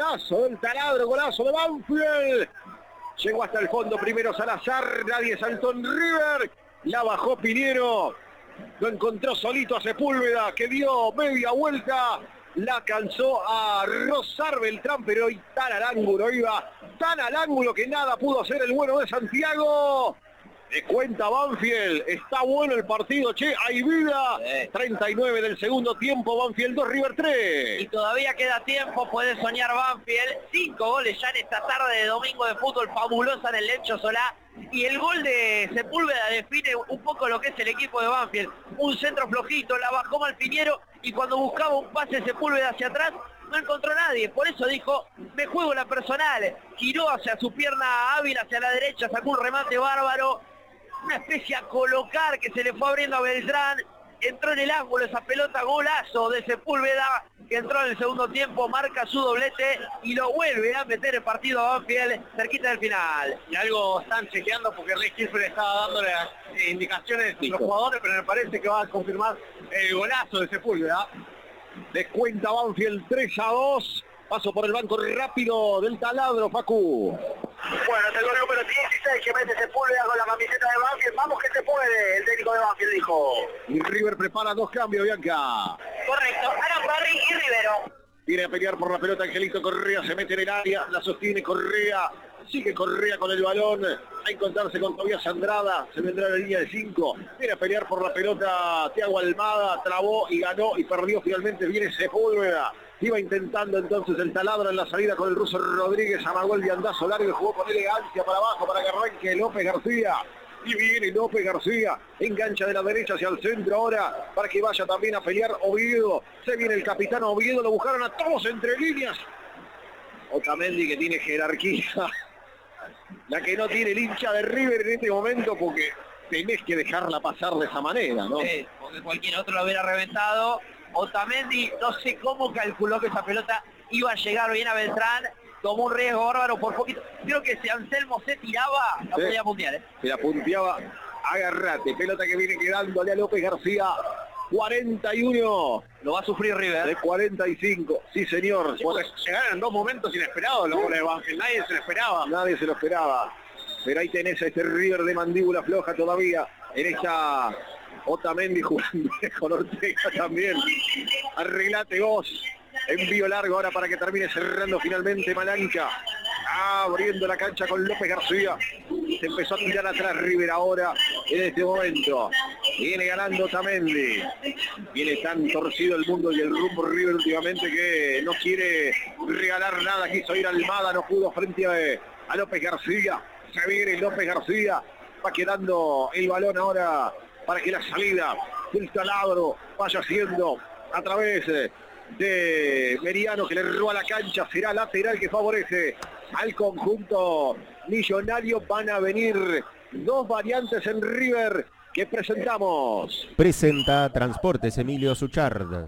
Golazo del Taladro, golazo de Banfield. Llegó hasta el fondo primero Salazar, nadie saltó en River. La bajó Piñero. Lo encontró solito a Sepúlveda, que dio media vuelta. La alcanzó a rozar Beltrán, pero hoy tan al ángulo iba. Tan al ángulo que nada pudo hacer el bueno de Santiago. Descuenta Banfield, está bueno el partido, che, hay vida. 39 del segundo tiempo, Banfield 2, River 3. Y todavía queda tiempo, puede soñar Banfield. 5 goles ya en esta tarde de domingo de fútbol fabulosa en el Lencho Solá. Y el gol de Sepúlveda define un poco lo que es el equipo de Banfield. Un centro flojito, la bajó Malpiniero y cuando buscaba un pase Sepúlveda hacia atrás, no encontró nadie, por eso dijo, me juego la personal. Giró hacia su pierna hábil, hacia la derecha, sacó un remate bárbaro. Una especie a colocar que se le fue abriendo a Beltrán, entró en el ángulo esa pelota, golazo de Sepúlveda, que entró en el segundo tiempo, marca su doblete y lo vuelve a meter el partido a Banfield cerquita del final. Y algo están chequeando porque Rey Kirchner estaba dándole indicaciones a los jugadores, pero me parece que va a confirmar el golazo de Sepúlveda. Descuenta Banfield 3-2. Paso por el banco rápido del Taladro, Facu. Bueno, es el gol número 16 que mete Sepúlveda con la camiseta de Banfield. Vamos que se puede, el técnico de Banfield dijo. Y River prepara 2 cambios, Bianca. Correcto, Arambarri y Rivero. Viene a pelear por la pelota Angelito Correa, se mete en el área, la sostiene Correa. Sigue Correa con el balón, a encontrarse con Tobias Andrada, se vendrá a la línea de 5. Viene a pelear por la pelota Thiago Almada, trabó y ganó y perdió finalmente. Viene Sepúlveda. Iba intentando entonces el Taladro en la salida con el ruso Rodríguez, amagó el viandazo largo y jugó con elegancia para abajo para que arranque López García. Y viene López García, engancha de la derecha hacia el centro ahora para que vaya también a pelear Oviedo. Se viene el capitán Oviedo, lo buscaron a todos entre líneas. Otamendi que tiene jerarquía, la que no tiene el hincha de River en este momento porque tenés que dejarla pasar de esa manera, ¿no? Sí, porque cualquier otro lo hubiera reventado. Otamendi no sé cómo calculó que esa pelota iba a llegar bien a Beltrán, tomó un riesgo bárbaro por poquito. Creo que si Anselmo se tiraba, la podía puntear, ¿eh? Se la punteaba, agarrate, pelota que viene quedándole a López García, 41. Lo va a sufrir River. De 45, sí señor. Sí, pues, llegaron en 2 momentos inesperados los goles de Banfield, nadie se lo esperaba. Nadie se lo esperaba. Pero ahí tenés a este River de mandíbula floja todavía, en esta... Otamendi jugando con Ortega también. Arreglate vos. Envío largo ahora para que termine cerrando finalmente Malanca. Abriendo la cancha con López García. Se empezó a tirar atrás River ahora en este momento. Viene ganando Otamendi. Viene tan torcido el mundo y el rumbo River últimamente que no quiere regalar nada. Quiso ir Almada, no pudo frente a López García. Se viene López García. Va quedando el balón ahora para que la salida del Taladro vaya siendo a través de Meriano, que le roba la cancha. Será lateral que favorece al conjunto millonario. Van a venir 2 variantes en River que presentamos. Presenta Transportes Emilio Suchard.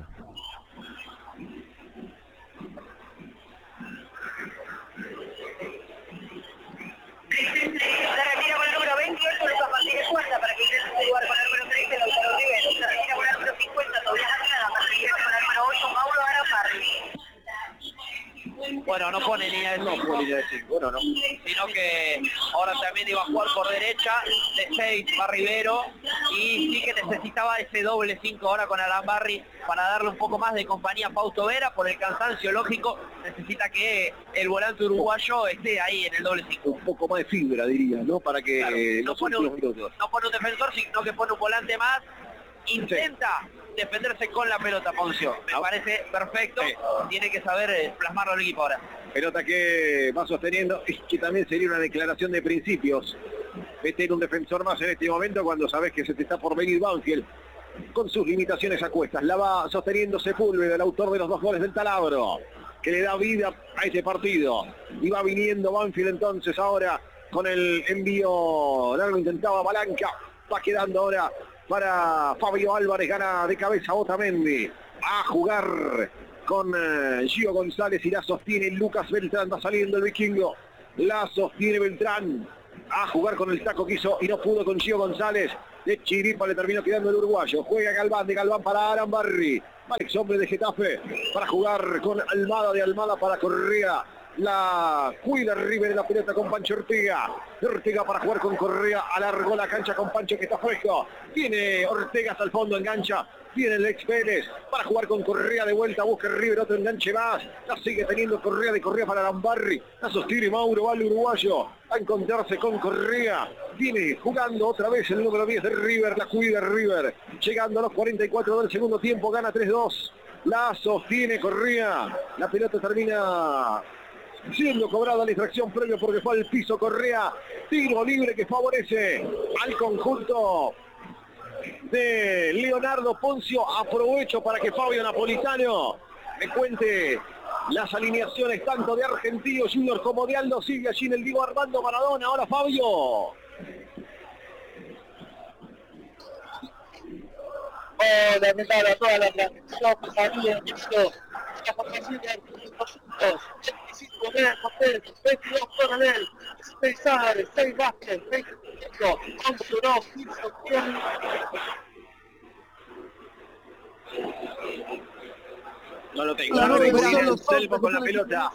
Para que ingrese su lugar con el número 13, Lautaro Rivero. Se retira con el número 50, Tobias Andrada, para que ingrese con el número 8, Mauro Arambarri. Bueno, no pone línea de 5. No pone línea de 5, bueno, no. Sino que ahora también iba a jugar por derecha, de 6 va Rivero, y sí que necesitaba ese doble 5 ahora con Arambarri para darle un poco más de compañía a Fausto Vera, por el cansancio lógico, necesita que el volante uruguayo esté ahí en el doble 5. Un poco más de fibra, diría, ¿no? Para que Claro, los últimos minutos. no pone un defensor, sino que pone un volante más, intenta defenderse con la pelota, Poncio. Me parece perfecto, tiene que saber plasmarlo al equipo ahora. Pelota que va sosteniendo, es que también sería una declaración de principios. Meter un defensor más en este momento cuando sabes que se te está por venir Banfield con sus limitaciones a cuestas. La va sosteniendo Sepúlveda, el autor de los 2 goles del Taladro, que le da vida a este partido. Y va viniendo Banfield entonces ahora con el envío largo, intentaba Malanca, va quedando ahora para Fabio Álvarez, gana de cabeza Otamendi. A jugar con Gio González y la sostiene Lucas Beltrán, va saliendo el vikingo. La sostiene Beltrán. A jugar con el taco que hizo y no pudo con Gio González. De chiripa le terminó quedando el uruguayo. Juega Galván, de Galván para Arambarri. Alex, hombre de Getafe, para jugar con Almada, de Almada para Correa. La cuida River en la pelota con Pancho Ortega. Ortega para jugar con Correa. Alargó la cancha con Pancho, que está fresco. Tiene Ortega hasta el fondo, engancha. Tiene el ex Pérez para jugar con Correa de vuelta. Busca River otro enganche más. La sigue teniendo Correa, de Correa para Lambarri. La sostiene Mauro, va el uruguayo a encontrarse con Correa. Viene jugando otra vez el número 10 de River. La cuida River. Llegando a los 44 del segundo tiempo. Gana 3-2. La sostiene Correa. La pelota termina siendo cobrada la infracción previa porque fue al piso Correa. Tiro libre que favorece al conjunto de Leonardo Poncio. Aprovecho para que Fabio Napolitano me cuente las alineaciones tanto de Argentino Junior como de Aldo Sigue allí en el Diego Armando Maradona. Ahora Fabio. Lamentar a toda la transmisión, familia, la formación de Argentinos Juniors, 25 Mel, 22 Coronel, 6 Sáenz, 6 Vázquez, 6 Quinto, 11 Duró, 15 Octioni. No lo tengo, no tengo. Selva con la pelota.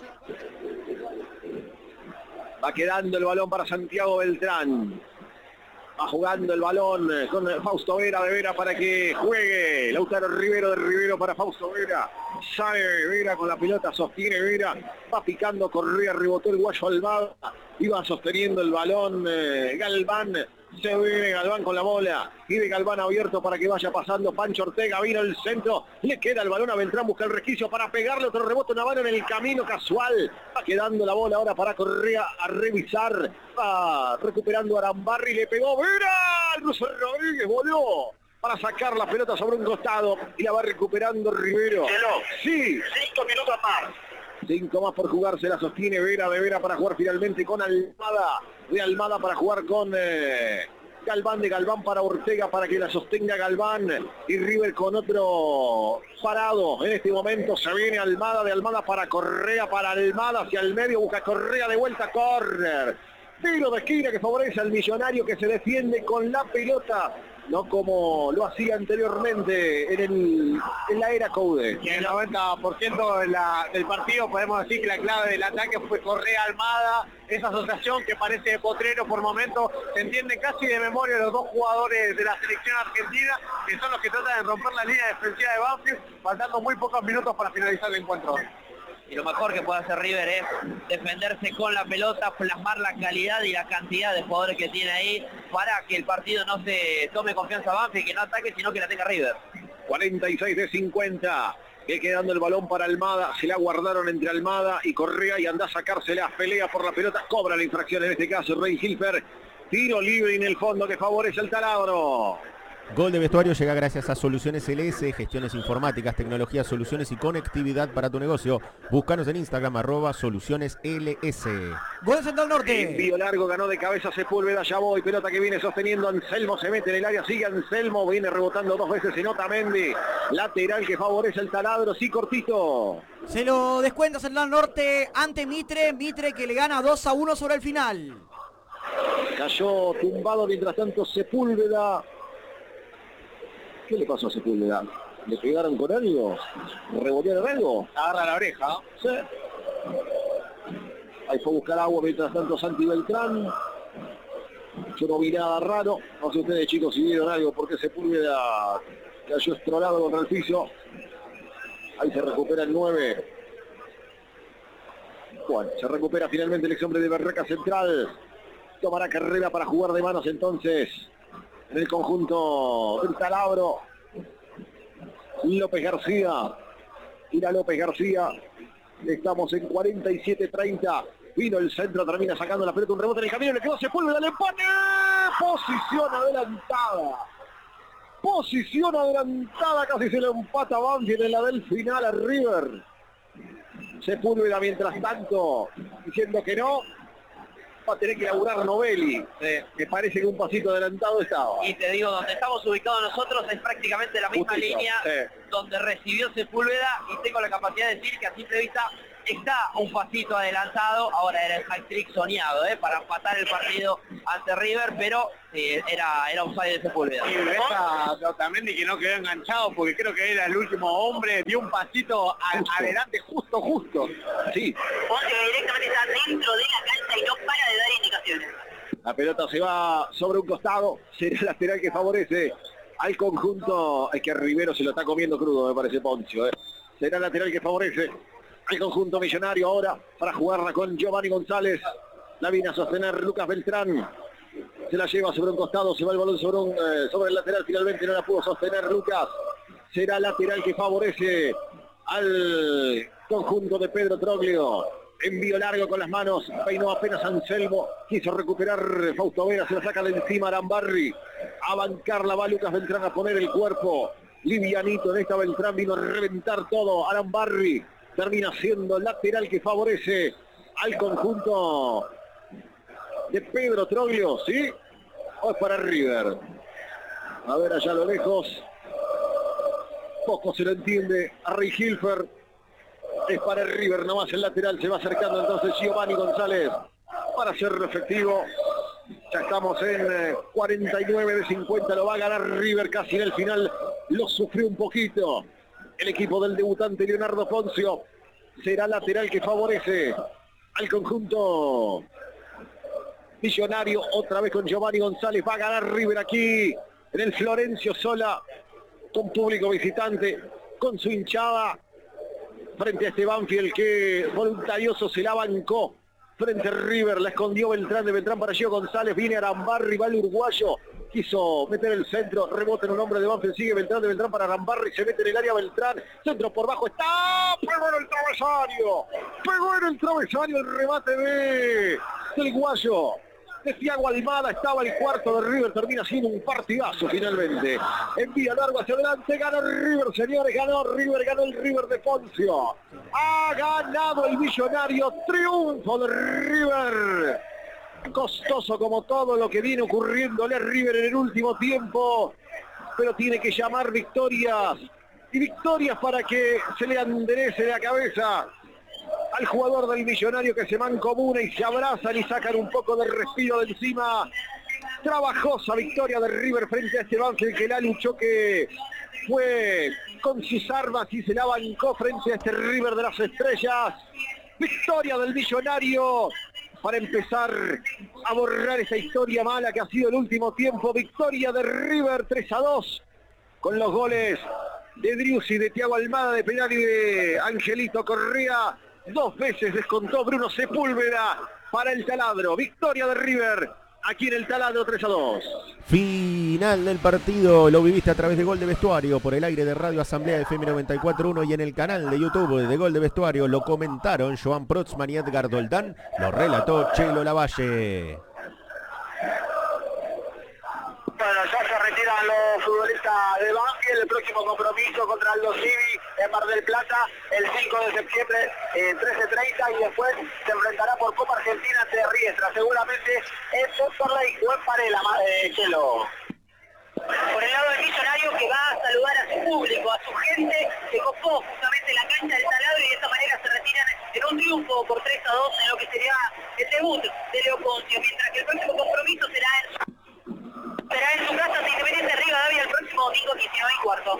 Va quedando el balón para Santiago Beltrán. Va jugando el balón con Fausto Vera, de Vera para que juegue. Lautaro Rivero, de Rivero para Fausto Vera. Sale Vera con la pelota, sostiene Vera. Va picando Correa, rebotó el guayo Almada. Iba sosteniendo el balón Galván. Se viene Galván con la bola. Y de Galván abierto para que vaya pasando Pancho Ortega. Vino el centro. Le queda el balón a Beltrán. Busca el resquicio para pegarle. Otro rebote Navarro en el camino casual. Va quedando la bola ahora para Correa a revisar. Va recuperando Arambarri. Le pegó Vera. El ruso Rodríguez voló para sacar la pelota sobre un costado. Y la va recuperando Rivero. Sí. 5 minutos más. 5 más por jugar, se la sostiene Vera, de Vera para jugar finalmente con Almada, de Almada para jugar con Galván, de Galván para Ortega para que la sostenga Galván, y River con otro parado. En este momento se viene Almada, de Almada para Correa, para Almada hacia el medio, busca Correa de vuelta, córner. Tiro de esquina que favorece al Millonario, que se defiende con la pelota, no como lo hacía anteriormente en la era Coude. Y en el 90% del partido podemos decir que la clave del ataque fue Correa Almada, esa asociación que parece de potrero por momentos, se entiende casi de memoria los dos jugadores de la selección argentina, que son los que tratan de romper la línea defensiva de Banfield, faltando muy pocos minutos para finalizar el encuentro. Y lo mejor que puede hacer River es defenderse con la pelota, plasmar la calidad y la cantidad de jugadores que tiene ahí para que el partido no se tome confianza a Banfield, que no ataque, sino que la tenga River. 46 de 50. Que quedando el balón para Almada. Se la guardaron entre Almada y Correa y anda a sacársela. Pelea por la pelota. Cobra la infracción en este caso Rey Hilfer. Tiro libre en el fondo que favorece el taladro. Gol de Vestuario llega gracias a Soluciones LS, gestiones informáticas, tecnologías, soluciones y conectividad para tu negocio. Búscanos en Instagram, @solucionesls. Gol Central Norte. Envío largo, ganó de cabeza Sepúlveda, ya voy, pelota que viene sosteniendo Anselmo, se mete en el área, sigue Anselmo, viene rebotando 2 veces en Otamendi. Lateral que favorece el taladro, sí, cortito. Se lo descuenta Central Norte ante Mitre, Mitre que le gana 2-1 sobre el final. Cayó tumbado mientras tanto Sepúlveda. ¿Qué le pasó a Sepúlveda? ¿Le pegaron con algo? ¿Revolvieron algo? Agarra la oreja. Sí. Ahí fue a buscar agua mientras tanto Santi Beltrán. Yo no vi nada raro. No sé ustedes, chicos, si vieron algo, porque Sepúlveda cayó estrolado contra el piso. Ahí se recupera el 9. Bueno, se recupera finalmente el ex hombre de Barraca Central. Tomará carrera para jugar de manos entonces en el conjunto del taladro. López García. Irá López García. Estamos en 47-30. Vino el centro, termina sacando la pelota, un rebote en el camino, le quedó Sepúlveda, el empate. Posición adelantada. Posición adelantada, casi se le empata Banfield en la del final a River. Sepúlveda mientras tanto diciendo que no. Va a tener que laburar Novelli. Me parece que un pasito adelantado estaba. Y te digo, donde estamos ubicados nosotros es prácticamente la misma Justito, línea donde recibió Sepúlveda, y tengo la capacidad de decir que a simple vista está un pasito adelantado, ahora era el hat-trick soñado, para empatar el partido ante River, pero era offside de Sepúlveda. Y ves a Otamendi que no quedó enganchado porque creo que era el último hombre, dio un pasito adelante justo. Sí. Ponce directamente está dentro de la cancha y no para de dar indicaciones. La pelota se va sobre un costado, será el lateral que favorece al conjunto, es que Rivero se lo está comiendo crudo, me parece Poncio. Será el lateral que favorece al conjunto millonario ahora para jugarla con Giovanni González. La viene a sostener Lucas Beltrán. Se la lleva sobre un costado, se va el balón sobre el lateral, finalmente no la pudo sostener Lucas. Será lateral que favorece al conjunto de Pedro Troglio. Envío largo con las manos, peinó apenas Anselmo, quiso recuperar Fausto Vera, se la saca de encima Arambarri. A bancarla va Lucas Beltrán a poner el cuerpo. Livianito en esta Beltrán, vino a reventar todo. Arambarri termina siendo lateral que favorece al conjunto de Pedro Troglio, ¿sí? O es para River. A ver allá a lo lejos. Poco se lo entiende a Rey Hilfer. Es para el River, nomás el lateral, se va acercando entonces Giovanni González para hacerlo efectivo. Ya estamos en 49 de 50, lo va a ganar River casi en el final, lo sufrió un poquito el equipo del debutante Leonardo Poncio. Será lateral que favorece al conjunto millonario, otra vez con Giovanni González, va a ganar River aquí en el Florencio Sola, con público visitante, con su hinchada, frente a este Banfield que voluntarioso se la bancó. Frente a River, la escondió Beltrán, de Beltrán para Gio González, viene Arambarri, va el uruguayo, quiso meter el centro, rebota en un hombre de Banfield, sigue Beltrán, de Beltrán para Arambarri, se mete en el área Beltrán, centro por bajo, está, pegó en el travesario, el remate del guayo. De Thiago Almada, estaba el cuarto de River, termina siendo un partidazo finalmente. Envía largo hacia adelante, gana River, señores, ganó el River de Poncio. Ha ganado el millonario, triunfo de River. Costoso como todo lo que viene ocurriéndole a River en el último tiempo, pero tiene que llamar victorias, y victorias para que se le enderece la cabeza al jugador del millonario, que se mancomuna y se abrazan y sacan un poco de respiro de encima. Trabajosa victoria de River frente a este Banfield que la luchó, que fue con sus armas y se la bancó frente a este River de las estrellas. Victoria del millonario para empezar a borrar esa historia mala que ha sido el último tiempo. Victoria de River 3-2 con los goles de Driussi, de Thiago Almada, de penal y de Angelito Correa. 2 veces descontó Bruno Sepúlveda para el Taladro. Victoria de River aquí en el Taladro, 3-2. Final del partido, lo viviste a través de Gol de Vestuario por el aire de Radio Asamblea FM 94.1 y en el canal de YouTube de Gol de Vestuario. Lo comentaron Joan Protzman y Edgar Doldán, lo relató Chelo Lavalle. Bueno, ya se retiran los futbolistas de Banfield. El próximo compromiso contra Aldo Civi en Mar del Plata el 5 de septiembre, 13:30, y después se enfrentará por Copa Argentina ante Riestra, seguramente en Monterrey o en Parela, Chelo. Por el lado del millonario, que va a saludar a su público, a su gente que copó justamente la cancha del Taladro, y de esta manera se retiran en un triunfo por 3-2 en lo que sería el debut de Leo Poncio, mientras que el próximo compromiso será en su casa de Independiente Rivadavia el próximo domingo 19:15.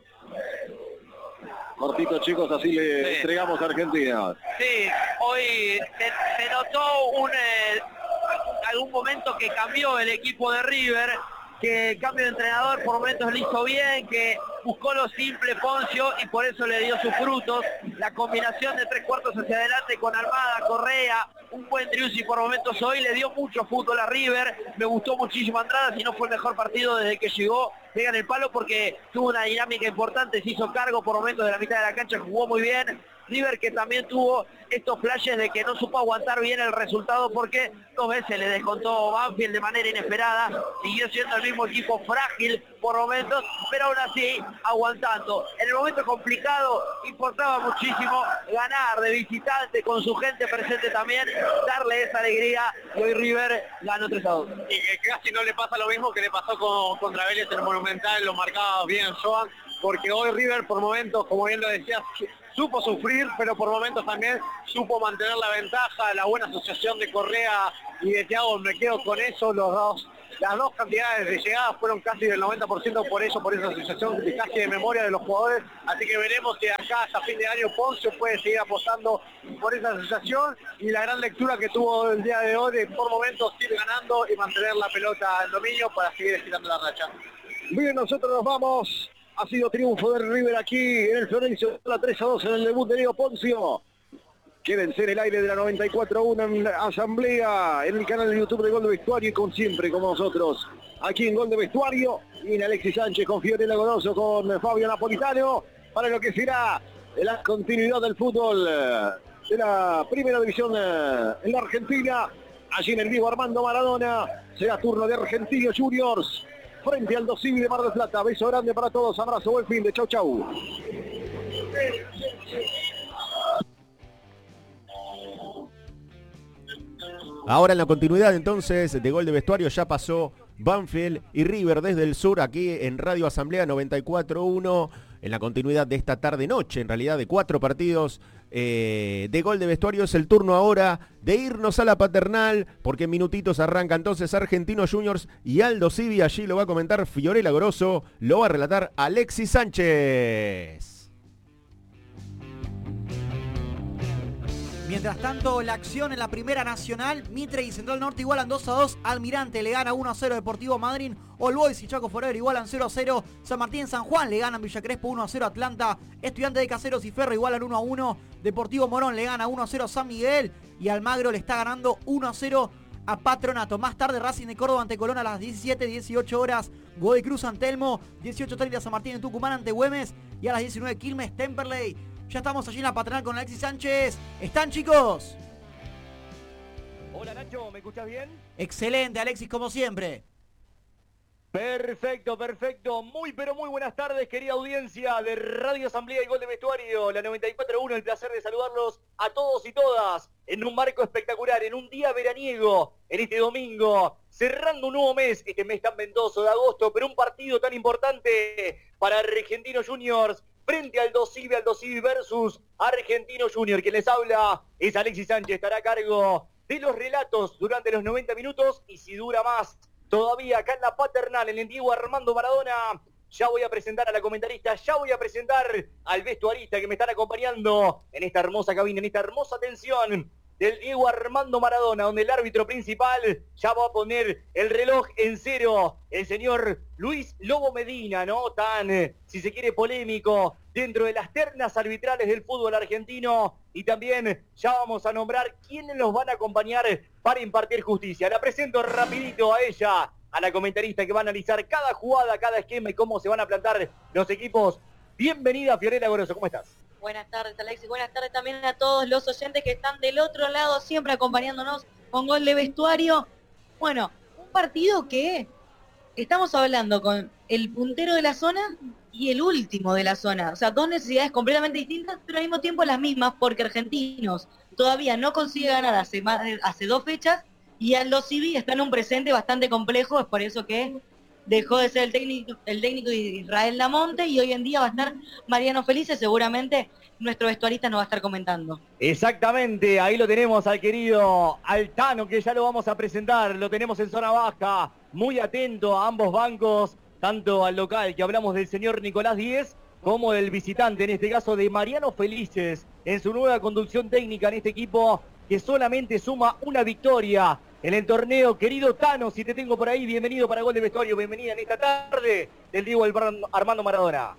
Cortito, chicos, así le entregamos a Argentina. Sí, hoy se notó algún momento que cambió el equipo de River, que el cambio de entrenador por momentos le hizo bien, que buscó lo simple Poncio y por eso le dio sus frutos. La combinación de 3/4 hacia adelante con Almada, Correa, un buen Driussi por momentos hoy le dio mucho fútbol a River. Me gustó muchísimo Andrada, si no fue el mejor partido desde que llegó. Pega en el palo porque tuvo una dinámica importante, se hizo cargo por momentos de la mitad de la cancha, jugó muy bien. River que también tuvo estos flashes de que no supo aguantar bien el resultado porque 2 veces le descontó Banfield de manera inesperada, siguió siendo el mismo equipo frágil por momentos, pero aún así aguantando. En el momento complicado importaba muchísimo ganar de visitante con su gente presente también, darle esa alegría, y hoy River ganó 3-2. Y que casi no le pasa lo mismo que le pasó contra Vélez en el Monumental, lo marcaba bien Joan, porque hoy River por momentos, como bien lo decías, supo sufrir, pero por momentos también supo mantener la ventaja, la buena asociación de Correa y de Thiago. Me quedo con eso, las dos cantidades de llegadas fueron casi del 90% por esa asociación casi de memoria de los jugadores, así que veremos si acá hasta fin de año Poncio puede seguir apostando por esa asociación y la gran lectura que tuvo el día de hoy de por momentos ir ganando y mantener la pelota en dominio para seguir estirando la racha. Bien, nosotros nos vamos. Ha sido triunfo de River aquí en el Florencio, la 3-2 en el debut de Diego Poncio. Quédense en el aire de la 94.1 en la Asamblea, en el canal de YouTube de Gol de Vestuario y con siempre como nosotros, aquí en Gol de Vestuario, y en Alexis Sánchez con Fiorella Goroso, con Fabio Napolitano, para lo que será la continuidad del fútbol de la primera división en la Argentina. Allí en el Diego Armando Maradona, será turno de Argentinos Juniors, frente al Dosivi de Mar del Plata. Beso grande para todos, abrazo, buen fin de chau chau. Ahora en la continuidad entonces de Gol de Vestuario ya pasó Banfield y River desde el sur aquí en Radio Asamblea 94.1 en la continuidad de esta tarde-noche, en realidad de 4 partidos de Gol de Vestuario. Es el turno ahora de irnos a la paternal porque en minutitos arranca entonces Argentinos Juniors y Aldo Civi. Allí lo va a comentar Fiorella Goroso, lo va a relatar Alexis Sánchez. Mientras tanto, la acción en la Primera Nacional, Mitre y Central Norte igualan 2-2, Almirante le gana 1-0 Deportivo Madryn, All Boys y Chaco Forever igualan 0-0, San Martín San Juan le ganan Villa Crespo 1-0 Atlanta, Estudiantes de Caseros y Ferro igualan 1-1, Deportivo Morón le gana 1-0 San Miguel y Almagro le está ganando 1-0 a Patronato. Más tarde Racing de Córdoba ante Colón a las 17-18 horas, Godoy Cruz San Telmo, 18:30 San Martín en Tucumán ante Güemes y a las 19 Quilmes Temperley. Ya estamos allí en la paternal con Alexis Sánchez. ¿Están, chicos? Hola, Nacho, ¿me escuchás bien? Excelente, Alexis, como siempre. Perfecto, perfecto. Muy, pero muy buenas tardes, querida audiencia de Radio Asamblea y Gol de Vestuario, la 94.1. El placer de saludarlos a todos y todas en un marco espectacular, en un día veraniego, en este domingo, cerrando un nuevo mes, este mes tan ventoso de agosto, pero un partido tan importante para Argentinos Juniors, frente al Dosivi versus Argentinos Junior. Quien les habla es Alexis Sánchez, estará a cargo de los relatos durante los 90 minutos y si dura más, todavía acá en la paternal, en el Diego Armando Maradona. Ya voy a presentar a la comentarista, ya voy a presentar al vestuarista que me están acompañando en esta hermosa cabina, en esta hermosa atención del Diego Armando Maradona, donde el árbitro principal ya va a poner el reloj en cero, el señor Luis Lobo Medina, ¿no? Tan, si se quiere, polémico dentro de las ternas arbitrales del fútbol argentino. Y también ya vamos a nombrar quiénes los van a acompañar para impartir justicia. La presento rapidito a ella, a la comentarista que va a analizar cada jugada, cada esquema y cómo se van a plantar los equipos. Bienvenida, Fiorella Goroso, ¿cómo estás? Buenas tardes, Alexis. Buenas tardes también a todos los oyentes que están del otro lado, siempre acompañándonos con Gol de Vestuario. Bueno, un partido que estamos hablando con el puntero de la zona y el último de la zona. O sea, dos necesidades completamente distintas, pero al mismo tiempo las mismas, porque Argentinos todavía no consigue ganar hace 2 fechas y Aldo Civi está en un presente bastante complejo. Es por eso que dejó de ser el técnico de Israel Lamonte y hoy en día va a estar Mariano Felice, seguramente nuestro vestuarista nos va a estar comentando. Exactamente, ahí lo tenemos al querido Altano, que ya lo vamos a presentar, lo tenemos en zona baja, muy atento a ambos bancos, tanto al local, que hablamos del señor Nicolás Díez, como del visitante, en este caso de Mariano Felices, en su nueva conducción técnica en este equipo, que solamente suma una victoria en el torneo. Querido Tano, si te tengo por ahí, bienvenido para Gol de Vestuario, bienvenida en esta tarde del Diego Armando Maradona.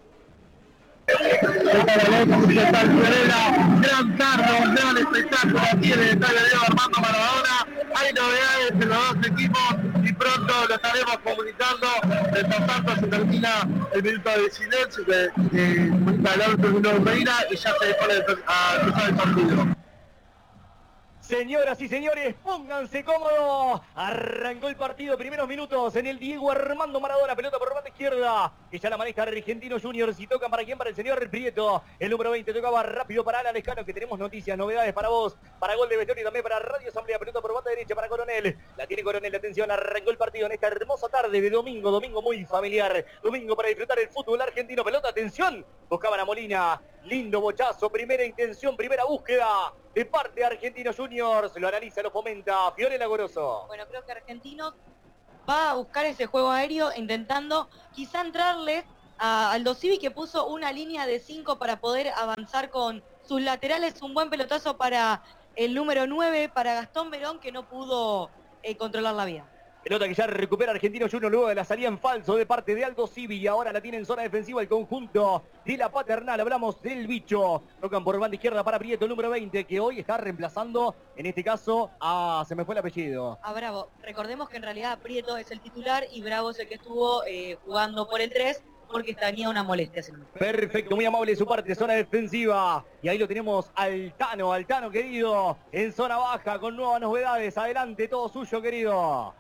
Gran tarde, gran espectáculo aquí en el estadio Diego Armando Maradona. Hay novedades en los dos equipos y pronto lo estaremos comunicando. Mientras tanto se termina el minuto de silencio que comunica el árbitro Luis Lobo Medina y ya se pone a empezar el partido. Señoras y señores, pónganse cómodos. Arrancó el partido, primeros minutos en el Diego Armando Maradona. Pelota por banda izquierda, que ya la maneja Argentinos Juniors. Y tocan para quién, para el señor Prieto, el número 20. Tocaba rápido para Alan Lescano, que tenemos noticias, novedades para vos, para Gol de Vestuario y también para Radio Asamblea. Pelota por banda derecha para Coronel. La tiene Coronel, atención, arrancó el partido en esta hermosa tarde de domingo muy familiar. Domingo para disfrutar el fútbol argentino. Pelota, atención, buscaban a Molina, lindo bochazo, primera intención, primera búsqueda de parte de Argentinos Juniors, lo analiza, lo fomenta Fiorella Goroso. Bueno, creo que Argentinos va a buscar ese juego aéreo intentando quizá entrarles a Aldo Civi, que puso una línea de 5 para poder avanzar con sus laterales. Un buen pelotazo para el número 9, para Gastón Verón, que no pudo controlar la vía. Pelota que ya recupera Argentinos Juniors luego de la salida en falso de parte de Aldo Civi, y ahora la tiene en zona defensiva el conjunto de la Paternal. Hablamos del bicho. Tocan por banda izquierda para Prieto, el número 20, que hoy está reemplazando, en este caso, se me fue el apellido. A Bravo. Recordemos que en realidad Prieto es el titular y Bravo es el que estuvo jugando por el 3 porque tenía una molestia. Perfecto, muy amable de su parte, zona defensiva. Y ahí lo tenemos al Tano querido, en zona baja con nuevas novedades. Adelante, todo suyo, querido.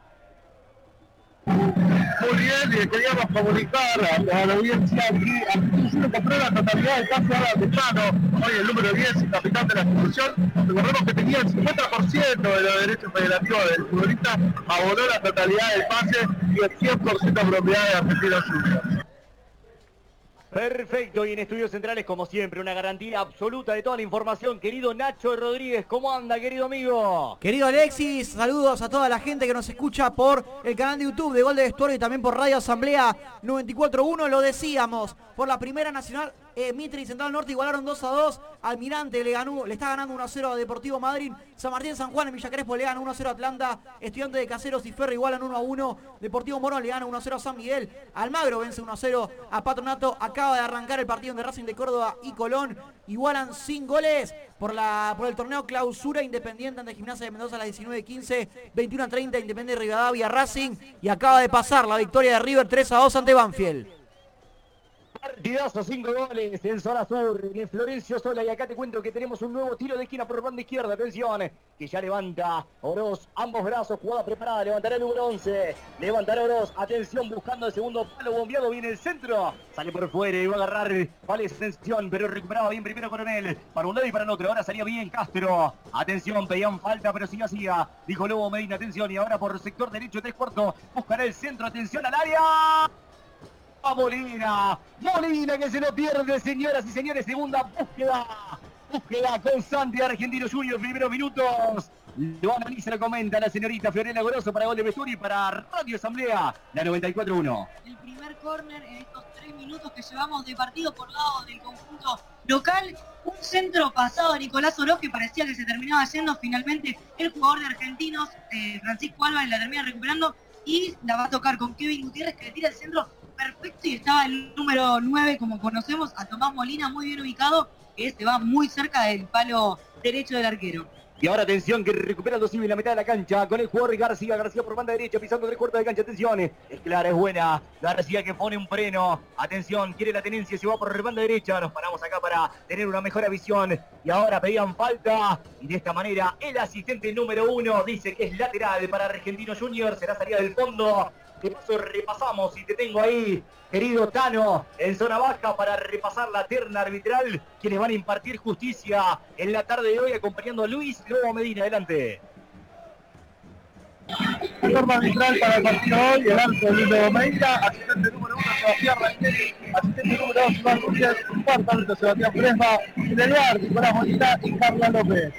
Muy bien, y queríamos comunicar a la audiencia que Argentinos compró la totalidad del pase a Tano, hoy el número 10, el capitán de la institución. Recordemos que tenía el 50% de los derechos federativos del futbolista, abonó la totalidad del pase y el 100% propiedad de Argentinos Juniors. Perfecto, y en Estudios Centrales, como siempre, una garantía absoluta de toda la información. Querido Nacho Rodríguez, ¿cómo anda, querido amigo? Querido Alexis, saludos a toda la gente que nos escucha por el canal de YouTube de Gol de Vestuario y también por Radio Asamblea 94.1. Lo decíamos, por la Primera Nacional, Mitre y Central Norte igualaron 2-2. Almirante le está ganando 1-0 a Deportivo Madryn. San Martín San Juan en Villa Crespo le gana 1-0 a Atlanta. Estudiantes de Caseros y Ferro igualan 1-1. Deportivo Morón le gana 1-0 a San Miguel. Almagro vence 1-0 a Patronato. Acaba de arrancar el partido de Racing de Córdoba y Colón. Igualan sin goles por el torneo Clausura. Independiente ante Gimnasia de Mendoza a las 19:15. 21:30 Independiente de Rivadavia Racing. Y acaba de pasar la victoria de River 3-2 ante Banfield. Partidazo, 5 goles en zona sur de Florencio Sola, y acá te cuento que tenemos un nuevo tiro de esquina por banda izquierda. Atención, que ya levanta Oroz, ambos brazos, jugada preparada, levantará el número 11, levantará Oroz, atención, buscando el segundo palo, bombeado, viene el centro, sale por fuera y va a agarrar, vale extensión, pero recuperaba bien primero Coronel, para un lado y para el otro, ahora salía bien Castro, atención, pedían falta, pero sí hacía, dijo Lobo Medina, atención, y ahora por sector derecho, 3/4, buscará el centro, atención al área. A Molina que se lo pierde, señoras y señores, segunda búsqueda constante de Argentinos Juniors, primeros minutos, lo analiza, lo comenta la señorita Fiorella Goroso para Gol de Vestuario y para Radio Asamblea, la 94.1. El primer córner en estos 3 minutos que llevamos de partido por lado del conjunto local, un centro pasado de Nicolás Oroz que parecía que se terminaba yendo, finalmente el jugador de Argentinos, Francisco Álvarez, la termina recuperando y la va a tocar con Kevin Gutiérrez, que le tira el centro perfecto, y estaba el número 9, como conocemos, a Tomás Molina, muy bien ubicado, que se va muy cerca del palo derecho del arquero. Y ahora atención, que recupera el Civi en la mitad de la cancha con el jugador García por banda derecha, pisando 3/4 de cancha, atención, es clara, es buena, García que pone un freno, atención, quiere la tenencia, se va por banda derecha, nos paramos acá para tener una mejor visión, y ahora pedían falta, y de esta manera el asistente número 1 dice que es lateral para Argentinos Juniors, será salida del fondo. De paso repasamos, y te tengo ahí, querido Tano, en zona baja para repasar la terna arbitral, quienes van a impartir justicia en la tarde de hoy, acompañando a Luis Lobo Medina. Adelante. Norma arbitral para el partido de hoy, el arco de Lobo Medina, asistente número 1 Sebastián Rangel, asistente número 2 Iván Núñez, cuarto árbitro Sebastián Fresma, en el bar Nicolás Molina y Carla López.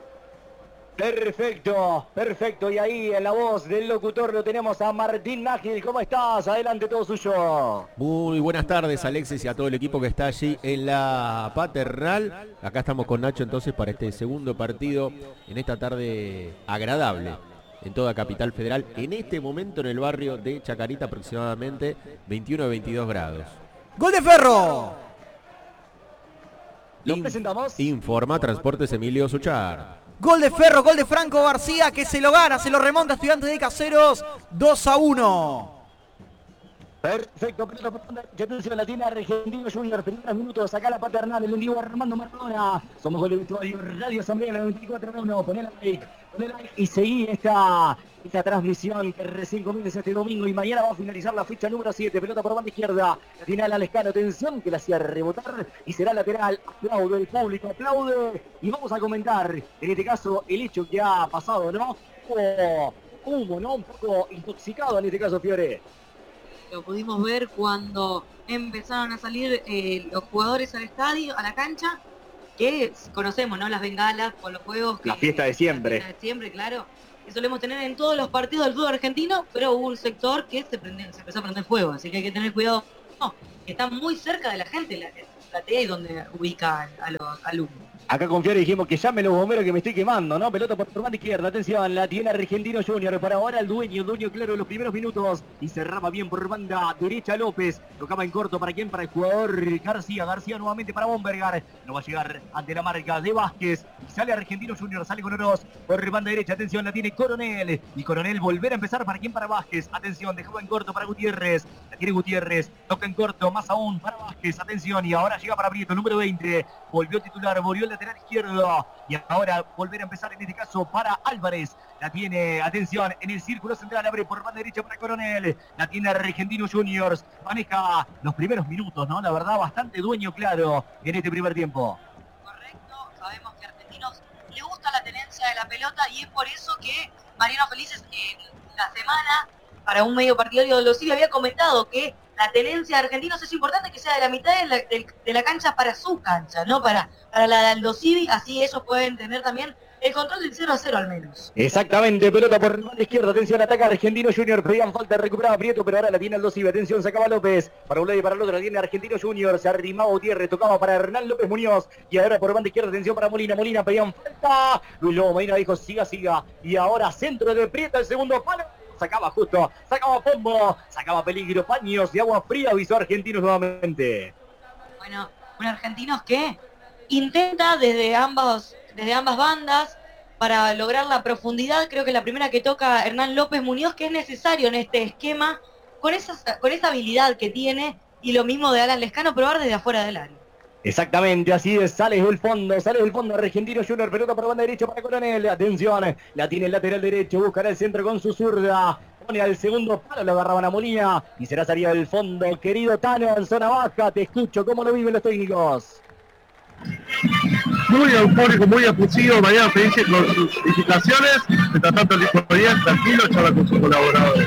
Perfecto, y ahí en la voz del locutor lo tenemos a Martín Nájil. ¿Cómo estás? Adelante, todo suyo. Muy buenas tardes, Alexis, y a todo el equipo que está allí en la Paternal. Acá estamos con Nacho entonces para este segundo partido en esta tarde agradable en toda Capital Federal, en este momento en el barrio de Chacarita, aproximadamente 21 a 22 grados. ¡Gol de Ferro! Lo presentamos. Informa Transportes Emilio Suchar. Gol de Ferro, gol de Franco García, que se lo gana, se lo remonta a Estudiantes de Caseros, 2-1. Perfecto, atención, la tiene Argentinos Juniors, primeros minutos, acá la Paternal, el envío Armando Maradona. Somos Gol de Vestuario, Radio Asamblea, la 94.1, poné like y seguí esta transmisión que recién comienza este domingo, y mañana va a finalizar la fecha número 7, pelota por banda izquierda, final al Lescano, atención, que la hacía rebotar y será lateral, aplaude el público, aplaude, y vamos a comentar, en este caso, el hecho que ha pasado, ¿no? Humo, ¿no? Un poco intoxicado en este caso, Fiore. Lo pudimos ver cuando empezaron a salir los jugadores al estadio, a la cancha, que conocemos, ¿no? Las bengalas con los juegos. La fiesta de siempre. La fiesta de siempre, claro. Que solemos tener en todos los partidos del fútbol argentino, pero hubo un sector que se empezó a prender fuego, así que hay que tener cuidado. No, que está muy cerca de la gente, la platea y donde ubica a los alumnos. Acá con Fiore dijimos que llamen los bomberos que me estoy quemando, ¿no? Pelota por banda izquierda, atención, la tiene Argentino Junior. Para ahora el dueño claro en los primeros minutos. Y cerraba bien por banda derecha López. Tocaba en corto, ¿para quién? Para el jugador García. García nuevamente para Bombergar. No va a llegar ante la marca de Vázquez. Y sale Argentino Junior, sale con Oroz. Por banda derecha, atención, la tiene Coronel. Y Coronel volver a empezar, ¿para quién? Para Vázquez. Atención, dejaba en corto para Gutiérrez. La tiene Gutiérrez. Toca en corto, más aún para Vázquez. Atención, y ahora llega para Prieto, número 20. Volvió titular, volvió el lateral izquierdo. Y ahora volver a empezar en este caso para Álvarez. La tiene, atención, en el círculo central, abre por banda derecha para Coronel. La tiene Argentinos Juniors. Maneja los primeros minutos, ¿no? La verdad, bastante dueño claro en este primer tiempo. Correcto, sabemos que a Argentinos le gusta la tenencia de la pelota y es por eso que Mariano Felices en la semana, para un medio partidario de los Civi, había comentado que la tenencia de Argentinos es importante que sea de la mitad de la cancha para su cancha, no para la de Aldo Civi, así ellos pueden tener también el control del 0-0 al menos. Exactamente, pelota por la izquierda, atención, ataca Argentino Junior, pedían falta, recuperaba Prieto, pero ahora la tiene Aldo Civi, atención, sacaba López, para un lado y para el otro la tiene Argentino Junior, se arrimaba Gutiérrez, tocaba para Hernán López Muñoz, y ahora por banda izquierda, atención para Molina, pedían falta, Luis Lobo Medina dijo siga, y ahora centro de Prieto, el segundo palo. Sacaba justo, sacaba Pombo, sacaba peligro, paños y agua fría, avisó Argentinos nuevamente. Bueno, un Argentinos que intenta desde ambas bandas para lograr la profundidad. Creo que la primera que toca Hernán López Muñoz, que es necesario en este esquema, con esa habilidad que tiene, y lo mismo de Alan Lescano, probar desde afuera del área. Exactamente, así es, sale del fondo Argentino Junior, pelota por banda derecha para Coronel, atención, la tiene el lateral derecho, buscará el centro con su zurda, pone al segundo palo, lo agarraban a Molina, y será salida del fondo, querido Tano, en zona baja, te escucho, ¿cómo lo viven los técnicos? Muy eufórico, muy efusivo, mañana feliz con sus indicaciones, mientras tanto el hijo bien, tranquilo, charla con sus colaboradores.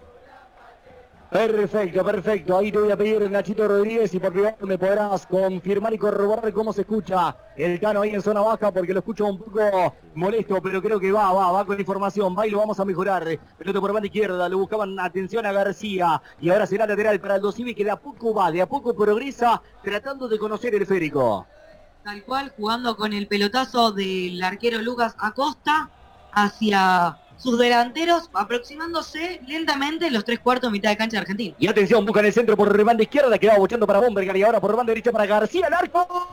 Perfecto, ahí te voy a pedir, Nachito Rodríguez, y por privado me podrás confirmar y corroborar cómo se escucha el Cano ahí en zona baja, porque lo escucho un poco molesto, pero creo que va con información, va y lo vamos a mejorar. Pelota por banda izquierda, lo buscaban, atención a García, y ahora será lateral para Aldo Civi, que de a poco progresa, tratando de conocer el esférico. Tal cual, jugando con el pelotazo del arquero Lucas Acosta hacia sus delanteros, aproximándose lentamente los 3/4 mitad de cancha de Argentina. Y atención, buscan el centro por banda izquierda, que va bochando para Bombergar, y ahora por banda derecha para García, el arco.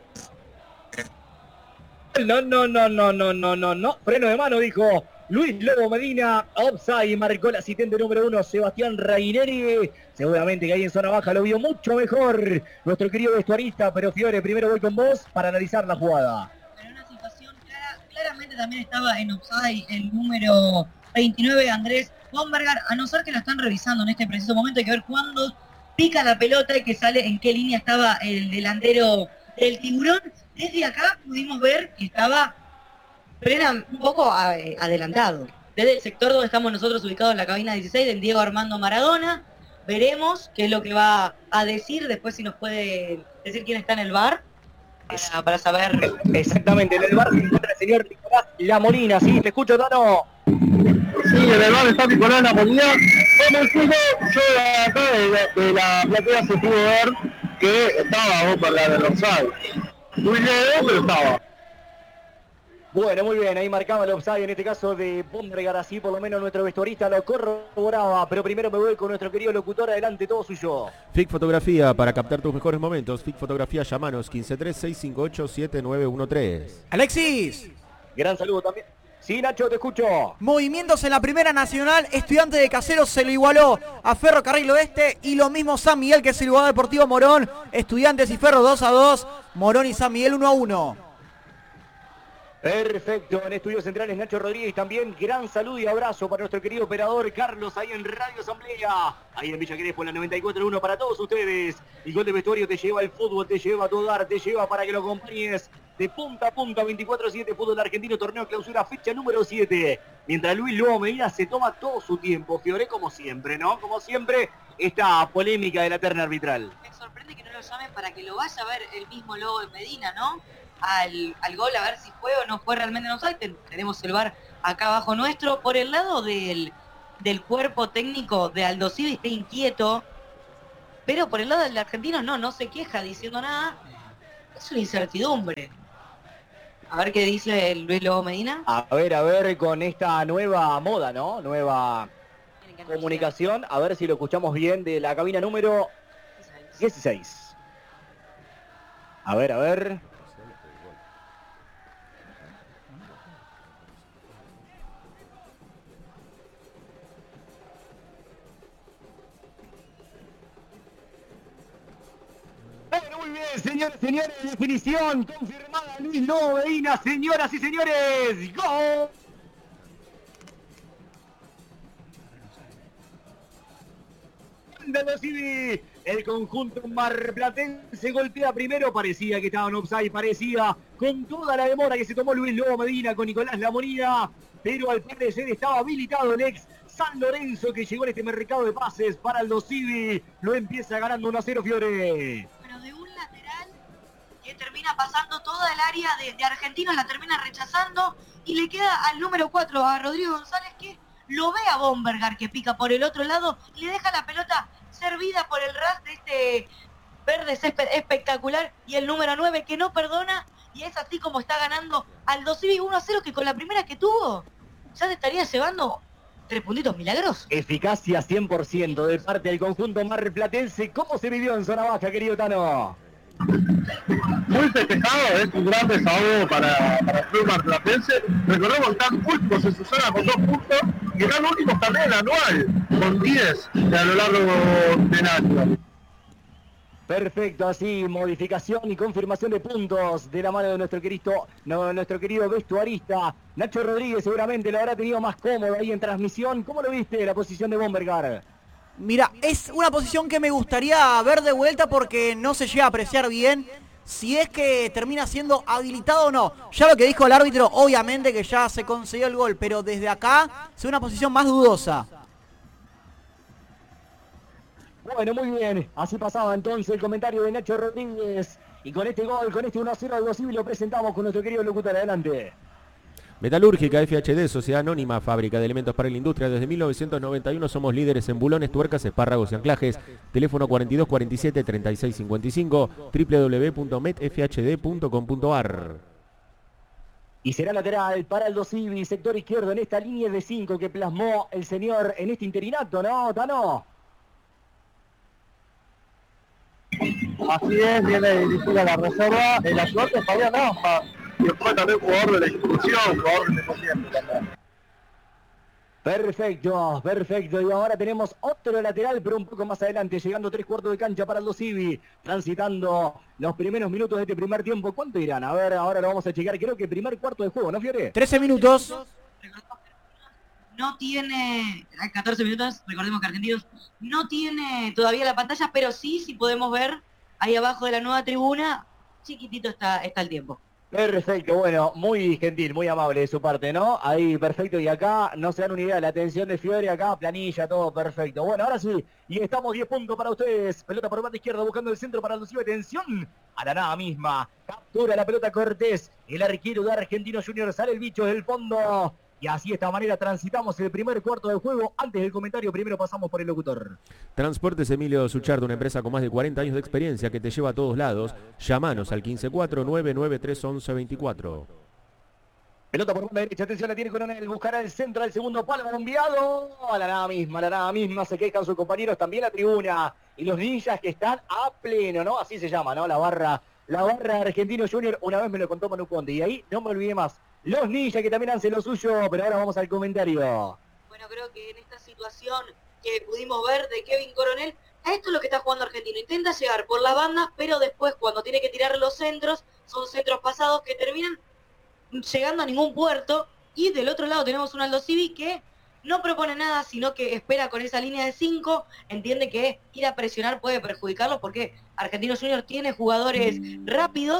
No, freno de mano, dijo Luis Lobo Medina, offside, marcó el asistente número 1, Sebastián Raineri. Seguramente que ahí en zona baja lo vio mucho mejor nuestro querido vestuarista, pero Fiore, primero voy con vos para analizar la jugada. Claramente también estaba en offside el número 29, Andrés Bombergar, a no ser que lo están revisando en este preciso momento. Hay que ver cuándo pica la pelota y que sale, en qué línea estaba el delantero del Tiburón. Desde acá pudimos ver que estaba un poco adelantado. Desde el sector donde estamos nosotros ubicados en la cabina 16 del Diego Armando Maradona. Veremos qué es lo que va a decir, después si nos puede decir quién está en el VAR. Para saber. Exactamente, en el bar se encuentra el señor Nicolás La Molina, ¿sí? ¿Te escucho, Tano? Sí, en el bar está Nicolás La Molina. Como el fútbol, yo acá de la platea se pudo ver que estaba por la de Rosal. Muy lejos, pero estaba. Bueno, muy bien, ahí marcaba el offside en este caso de Bombergar, así por lo menos nuestro vestuarista lo corroboraba, pero primero me voy con nuestro querido locutor, adelante, todo suyo. FIC Fotografía, para captar tus mejores momentos. FIC Fotografía, llamanos 1536587913. Alexis. Gran saludo también. Sí, Nacho, te escucho. Movimientos en la Primera Nacional, Estudiantes de Caseros se lo igualó a Ferrocarril Oeste, y lo mismo San Miguel, que es el jugador Deportivo Morón. Estudiantes y Ferro 2-2, Morón y San Miguel 1-1. Perfecto, en Estudios Centrales Nacho Rodríguez también, gran saludo y abrazo para nuestro querido operador Carlos ahí en Radio Asamblea, ahí en Villa Crespo en la 94.1 para todos ustedes. Y Gol de Vestuario te lleva el fútbol, te lleva a tu hogar, te lleva para que lo acompañes de punta a punta, 24/7, fútbol argentino, torneo clausura, fecha número 7. Mientras Luis Lobo Medina se toma todo su tiempo, Fiore, como siempre, ¿no? Como siempre, esta polémica de la terna arbitral. Me sorprende que no lo llamen para que lo vaya a ver el mismo Lobo de Medina, ¿no? Al gol, a ver si fue o no fue realmente en offside. Tenemos el VAR acá abajo nuestro. Por el lado del cuerpo técnico de Aldo Civi está inquieto, pero por el lado del argentino no se queja diciendo nada. Es una incertidumbre. A ver qué dice Luis Lobo Medina. A ver, con esta nueva moda, ¿no? Nueva comunicación. A ver si lo escuchamos bien de la cabina número 16. A ver. Bueno, muy bien, señores, definición confirmada, Luis Lobo Medina, señoras y señores, ¡gol! De Aldo Civi, el conjunto marplatense golpea primero, parecía que estaba en offside, parecía con toda la demora que se tomó Luis Lobo Medina con Nicolás Lamonía, pero al parecer estaba habilitado el ex San Lorenzo que llegó en este mercado de pases para Aldo Civi, lo empieza ganando 1-0 Fiore. De un lateral que termina pasando toda el área de Argentinos, la termina rechazando y le queda al número 4 a Rodrigo González, que lo ve a Bombergar que pica por el otro lado y le deja la pelota servida por el ras de este verde césped espectacular, y el número 9 que no perdona, y es así como está ganando Aldo Civi 1-0, que con la primera que tuvo ya se estaría llevando 3 puntitos milagrosos. Eficacia 100% de parte del conjunto marplatense. ¿Cómo se vivió en zona baja, querido Tano? Muy festejado, es un gran desahogo para el club marplatense. Recordemos que están últimos en su zona con 2 puntos y están últimos también en el anual con 10 a lo largo del año. Perfecto, así modificación y confirmación de puntos de la mano de nuestro querido vestuarista Nacho Rodríguez. Seguramente lo habrá tenido más cómodo ahí en transmisión. ¿Cómo lo viste la posición de Bombergar? Mira, es una posición que me gustaría ver de vuelta porque no se llega a apreciar bien si es que termina siendo habilitado o no. Ya lo que dijo el árbitro, obviamente que ya se concedió el gol, pero desde acá es una posición más dudosa. Bueno, muy bien, así pasaba entonces el comentario de Nacho Rodríguez. Y con este gol, con este 1-0 Aldo Civi, lo presentamos con nuestro querido locutor. Adelante. Metalúrgica FHD, Sociedad Anónima, fábrica de elementos para la industria. Desde 1991 somos líderes en bulones, tuercas, espárragos y anclajes. Teléfono 42 47 36 55, www.metfhd.com.ar. Y será lateral para Aldo Civi, sector izquierdo en esta línea de 5 que plasmó el señor en este interinato, ¿no, Tano? Así es, viene dirigida la reserva, el ayudante es Fabián Ampa, y después también jugador de la institución, jugador de Nepotiente también. Perfecto, y ahora tenemos otro lateral, pero un poco más adelante, llegando 3/4 de cancha para Aldo Civi, transitando los primeros minutos de este primer tiempo. ¿Cuánto irán? A ver, ahora lo vamos a checar, creo que primer cuarto de juego, ¿no, Fiore? 13 minutos. No tiene 14 minutos, recordemos que Argentinos no tiene todavía la pantalla, pero sí podemos ver ahí abajo de la nueva tribuna, chiquitito está el tiempo. Perfecto, bueno, muy gentil, muy amable de su parte, ¿no? Ahí, perfecto, y acá no se dan una idea de la atención de Fiore, acá planilla, todo perfecto. Bueno, ahora sí, y estamos 10 puntos para ustedes. Pelota por banda izquierda, buscando el centro para Aldo Civi, atención a la nada misma. Captura la pelota Cortés, el arquero de Argentinos Juniors, sale el bicho del fondo. Y así de esta manera transitamos el primer cuarto del juego. Antes del comentario, primero pasamos por el locutor. Transportes Emilio Suchardo, una empresa con más de 40 años de experiencia que te lleva a todos lados. Llámanos al 154-993-1124. Pelota por banda derecha, atención, la tiene Coronel, buscará el centro del segundo palo, enviado a la nada misma, se quejan sus compañeros, también la tribuna. Y los ninjas que están a pleno, ¿no? Así se llama, ¿no? La barra Argentino Junior, una vez me lo contó Manu Conde, y ahí no me olvidé más. Los ninjas que también hacen lo suyo, pero ahora vamos al comentario. Bueno, creo que en esta situación que pudimos ver de Kevin Coronel, a esto es lo que está jugando Argentino. Intenta llegar por las bandas, pero después cuando tiene que tirar los centros, son centros pasados que terminan llegando a ningún puerto. Y del otro lado tenemos un Aldo Civi que no propone nada, sino que espera con esa línea de 5, entiende que ir a presionar puede perjudicarlo porque Argentinos Juniors tiene jugadores rápidos,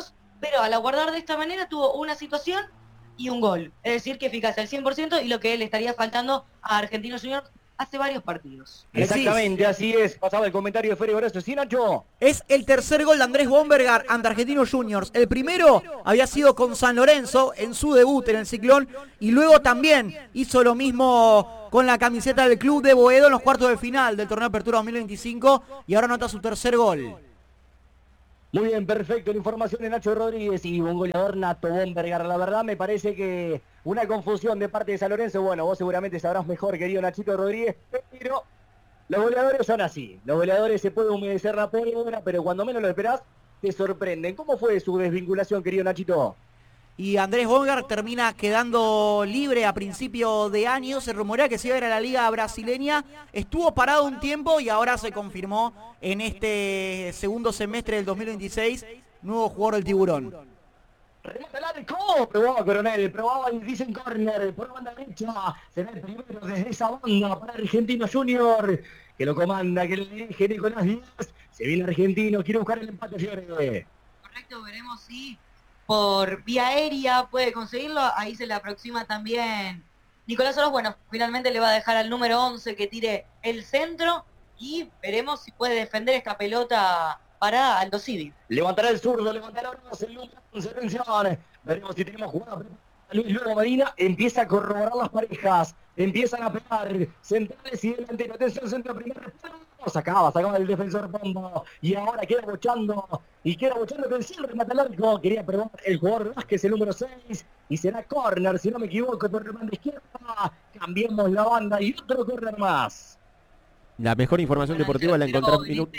pero al aguardar de esta manera tuvo una situación y un gol. Es decir, que eficacia al 100% y lo que le estaría faltando a Argentinos Juniors hace varios partidos. Exactamente, así es. Pasaba el comentario de Fede Horacio. ¿Sí, Nacho? Es el tercer gol de Andrés Bombergar ante Argentinos Juniors. El primero había sido con San Lorenzo en su debut en el Ciclón y luego también hizo lo mismo con la camiseta del club de Boedo en los cuartos de final del torneo Apertura 2025 y ahora anota su tercer gol. Muy bien, perfecto. La información de Nacho Rodríguez y un goleador nato Bombergar. La verdad me parece que una confusión de parte de San Lorenzo. Bueno, vos seguramente sabrás mejor, querido Nachito Rodríguez, pero los goleadores son así. Los goleadores se puede humedecer la pólvora, pero cuando menos lo esperás, te sorprenden. ¿Cómo fue su desvinculación, querido Nachito? Y Andrés Bombergar termina quedando libre a principio de año. Se rumorea que se iba a ir a la liga brasileña. Estuvo parado un tiempo y ahora se confirmó en este segundo semestre del 2026. Nuevo jugador del Tiburón. Remata el arco, probaba Coronel, probaba y dicen córner por banda derecha. Será el primero desde esa banda para Argentinos Junior, que lo comanda, que lo dirige Nicolás Díaz. Se viene Argentino, quiere buscar el empate, señores. Correcto, veremos si por vía aérea puede conseguirlo. Ahí se le aproxima también Nicolás Oroz. Bueno, finalmente le va a dejar al número 11 que tire el centro y veremos si puede defender esta pelota para Aldo Civi. Levantará el zurdo, levantará el número 11, atención. Veremos si tenemos jugada. Luis Luego Medina empieza a corroborar las parejas, empiezan a pegar centrales y delantero. Atención, centro primero. Sacaba el defensor Pombo y ahora queda bochando atención, remata el arco. Quería probar el jugador Vázquez, el número 6, y será córner, si no me equivoco, por la banda izquierda. Cambiamos la banda y otro córner más. La mejor información deportiva la encontrás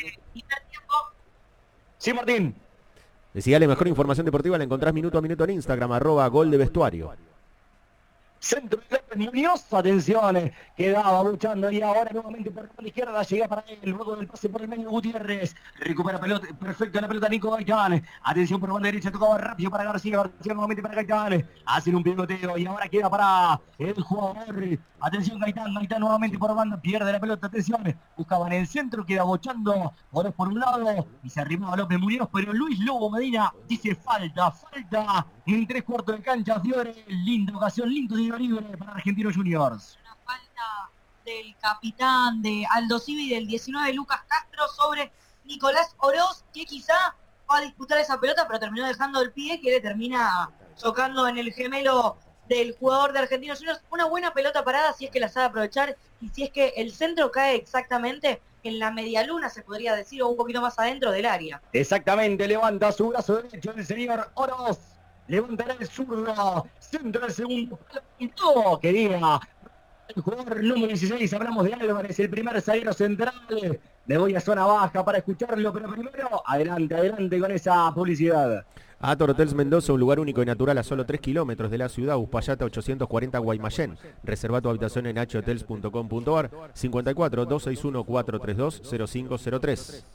Sí, Martín. Decía, la mejor información deportiva la encontrás minuto a minuto en Instagram, @goldevestuario. Centro de López Muñoz, atención, quedaba luchando y ahora nuevamente por la izquierda llega para él, luego del pase por el medio Gutiérrez, recupera pelota, perfecto la pelota Nico Gaitán, atención por banda derecha, tocaba rápido para García nuevamente para Gaitán, hacen un pivoteo y ahora queda para el jugador, atención Gaitán nuevamente por banda, pierde la pelota, atención, buscaban el centro, queda bochando, Oroz por un lado y se arrimaba López Muñoz, pero Luis Lobo Medina dice falta, en 3/4 de cancha, Fiore, linda ocasión, lindo tiro libre para Argentinos Juniors. Una falta del capitán de Aldo Civi del 19, Lucas Castro, sobre Nicolás Oroz, que quizá va a disputar esa pelota, pero terminó dejando el pie, que le termina chocando en el gemelo del jugador de Argentinos Juniors. Una buena pelota parada si es que la sabe aprovechar y si es que el centro cae exactamente en la medialuna, se podría decir, o un poquito más adentro del área. Exactamente, levanta su brazo derecho el señor Oroz. Levantará el zurdo, centro del segundo palo, quería el jugador número 16, hablamos de Álvarez, el primer zaguero central. Me voy a zona baja para escucharlo, pero primero, adelante con esa publicidad. Ator Hotels Mendoza, un lugar único y natural a solo 3 kilómetros de la ciudad, Uspallata 840 Guaymallén. Reserva tu habitación en hotels.com.ar, 54 261 432 0503.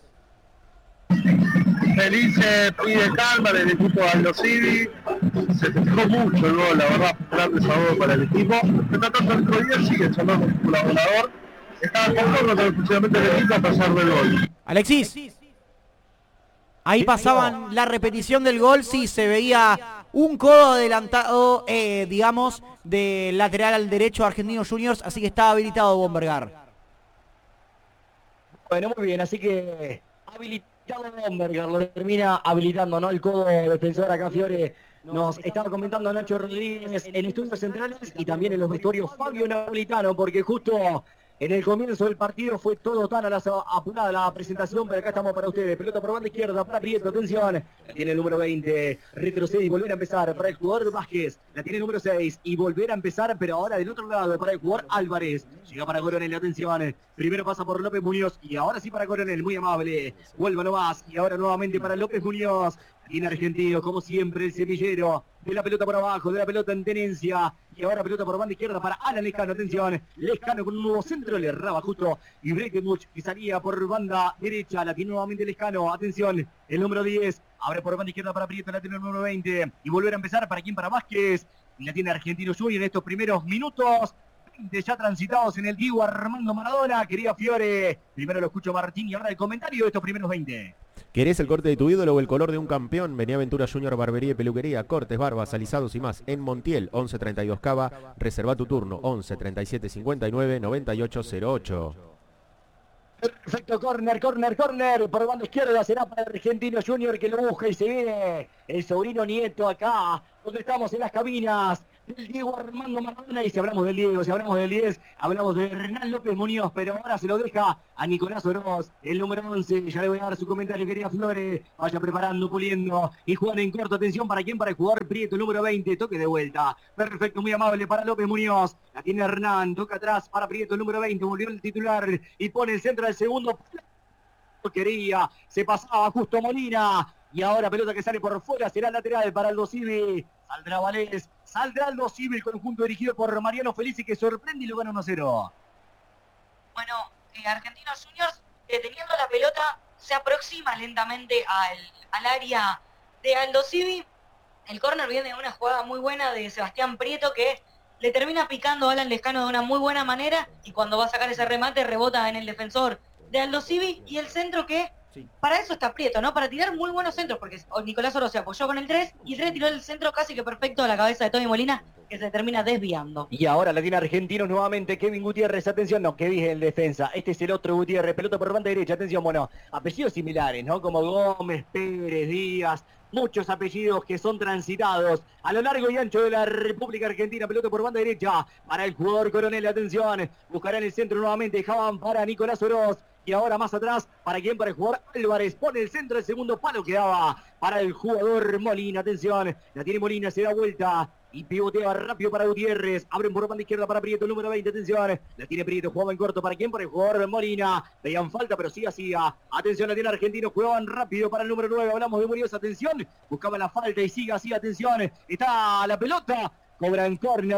Felice pide calma del equipo de Aldo Civi, se festejó mucho el gol, la verdad, grande sabor para el equipo. Mientras tanto el otro día sigue llamando a su colaborador, estaba conforme con el funcionamiento del equipo a pesar del gol. Alexis, ahí pasaban la repetición del gol, sí, se veía un codo adelantado, digamos, de lateral al derecho a Argentinos Juniors, así que estaba habilitado Bombergar. Bueno, muy bien, así que habilitado Bombergar, lo termina habilitando, ¿no? El codo defensor acá, Fiore. Nos estaba comentando Nacho Rodríguez en estudios centrales y también en los vestuarios Fabio Napolitano, porque justo en el comienzo del partido fue todo tan apurada la presentación, pero acá estamos para ustedes. Pelota por banda izquierda para Prieto, atención. La tiene el número 20, retrocede y volver a empezar para el jugador Vázquez. La tiene el número 6 y volver a empezar, pero ahora del otro lado para el jugador Álvarez. Llega para Coronel, atención. Primero pasa por López Muñoz y ahora sí para Coronel, muy amable. Vuelve nomás y ahora nuevamente para López Muñoz. En Argentino, como siempre, el semillero de la pelota por abajo, de la pelota en tenencia. Y ahora pelota por banda izquierda para Alan Lescano, atención. Lescano con un nuevo centro, le erraba justo. Y Brekenbuch que salía por banda derecha, la tiene nuevamente Lescano, atención. El número 10, abre por banda izquierda para Prieto, la tiene el número 20. Y volver a empezar, ¿para quién? Para Vázquez. Y la tiene Argentino Junior en estos primeros minutos. 20 ya transitados en el Diego Armando Maradona, querida Fiore. Primero lo escucho Martín y ahora el comentario de estos primeros 20. ¿Querés el corte de tu ídolo o el color de un campeón? Vení a Aventura Junior Barbería y Peluquería, cortes, barbas, alisados y más en Montiel, 11 32 Cava. Reserva tu turno, 11 37 59 98 08. Perfecto, corner por banda izquierda, será para Argentino Junior que lo busca y se viene el sobrino nieto acá, donde estamos en las cabinas del Diego Armando Maradona. Y si hablamos del Diego, si hablamos del 10, hablamos de Hernán López Muñoz, pero ahora se lo deja a Nicolás Oroz, el número 11. Ya le voy a dar su comentario, querida Flores. Vaya preparando, puliendo y juegan en corto. Atención, ¿para quién? Para el jugador Prieto, el número 20. Toque de vuelta. Perfecto, muy amable para López Muñoz. La tiene Hernán, toca atrás para Prieto, el número 20. Volvió el titular y pone el centro del segundo. Quería, se pasaba justo Molina. Y ahora pelota que sale por fuera, será lateral para Aldo Civi. Saldrá Valés, saldrá Aldo Civi, el conjunto dirigido por Mariano Felici, que sorprende y lo gana 1-0. Bueno, Argentinos Juniors, teniendo la pelota, se aproxima lentamente al área de Aldo Civi. El córner viene de una jugada muy buena de Sebastián Prieto, que le termina picando a Alan Lescano de una muy buena manera, y cuando va a sacar ese remate rebota en el defensor de Aldo Civi, y el centro que... Sí. Para eso está Prieto, ¿no? Para tirar muy buenos centros, porque Nicolás Oro se apoyó con el 3 y el 3 tiró el centro casi que perfecto a la cabeza de Tony Molina, que se termina desviando. Y ahora la tiene Argentinos nuevamente, Kevin Gutiérrez, atención, no, Kevin en defensa, este es el otro Gutiérrez, pelota por banda derecha, atención, bueno, apellidos similares, ¿no? Como Gómez, Pérez, Díaz, muchos apellidos que son transitados a lo largo y ancho de la República Argentina. Pelota por banda derecha para el jugador Coronel, atención, buscará en el centro nuevamente, dejaban para Nicolás Oroz. Y ahora más atrás, ¿para quién? Para el jugador Álvarez. Pone el centro, el segundo palo que daba para el jugador Molina. Atención, la tiene Molina, se da vuelta y pivotea rápido para Gutiérrez. Abren por banda izquierda para Prieto, el número 20. Atención, la tiene Prieto, jugaba en corto. ¿Para quién? Para el jugador Molina. Veían falta, pero sí hacía. Atención, la tiene Argentino, jugaban rápido para el número 9. Hablamos de Muñoz, atención. Buscaba la falta y sigue así, atención. Está la pelota. Cobran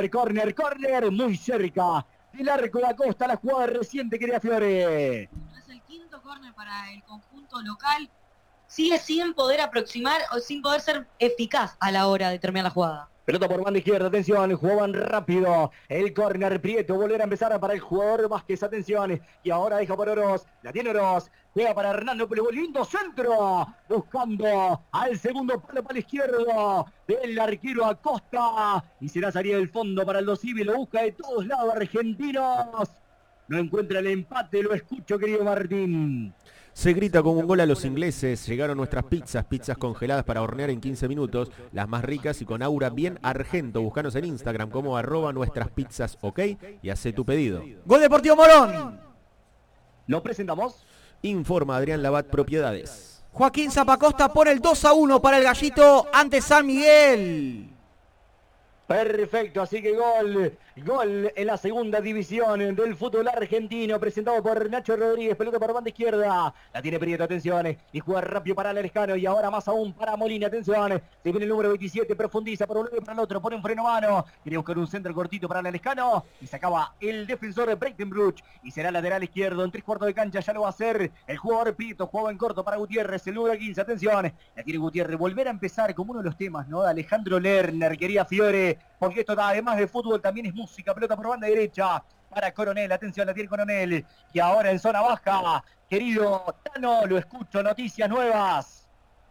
corner, muy cerca del arco de la costa. La jugada reciente, querida Fiore. Quinto córner para el conjunto local, sigue sin poder aproximar o sin poder ser eficaz a la hora de terminar la jugada. Pelota por banda izquierda, atención, jugaban rápido, el córner, Prieto, volver a empezar para el jugador Vázquez, atención, y ahora deja por Oroz, la tiene Oroz, juega para Hernán López, lindo centro, buscando al segundo palo para la izquierda del arquero Acosta, y será salida del fondo para el Aldo Civi, lo busca de todos lados Argentinos. No encuentra el empate, lo escucho, querido Martín. Se grita con un gol a los ingleses. Llegaron nuestras pizzas congeladas para hornear en 15 minutos, las más ricas y con aura bien argento. Búscanos en Instagram como @nuestraspizzas, ok, y hace tu pedido. Gol Deportivo Morón. Lo presentamos. Informa Adrián Labat Propiedades. Joaquín Zapacosta pone el 2-1 para el Gallito ante San Miguel. Perfecto, así que gol en la segunda división del fútbol argentino, presentado por Nacho Rodríguez, pelota por banda izquierda, la tiene Prieto, atención, y juega rápido para Lescano, y ahora más aún para Molina, atención, se viene el número 27, profundiza por un lado y para el otro, pone un freno a mano, quiere buscar un centro cortito para Lescano, y se acaba el defensor Breitenbruch, y será lateral izquierdo, en 3/4 de cancha ya lo va a hacer el jugador Prieto, juega en corto para Gutiérrez, el número 15, atención, la tiene Gutiérrez, volver a empezar como uno de los temas, ¿no? De Alejandro Lerner, quería Fiore, porque esto además de fútbol también es música. Pelota por banda derecha para Coronel, atención, la tiene Coronel, y ahora en zona baja, querido Tano, lo escucho, noticias nuevas.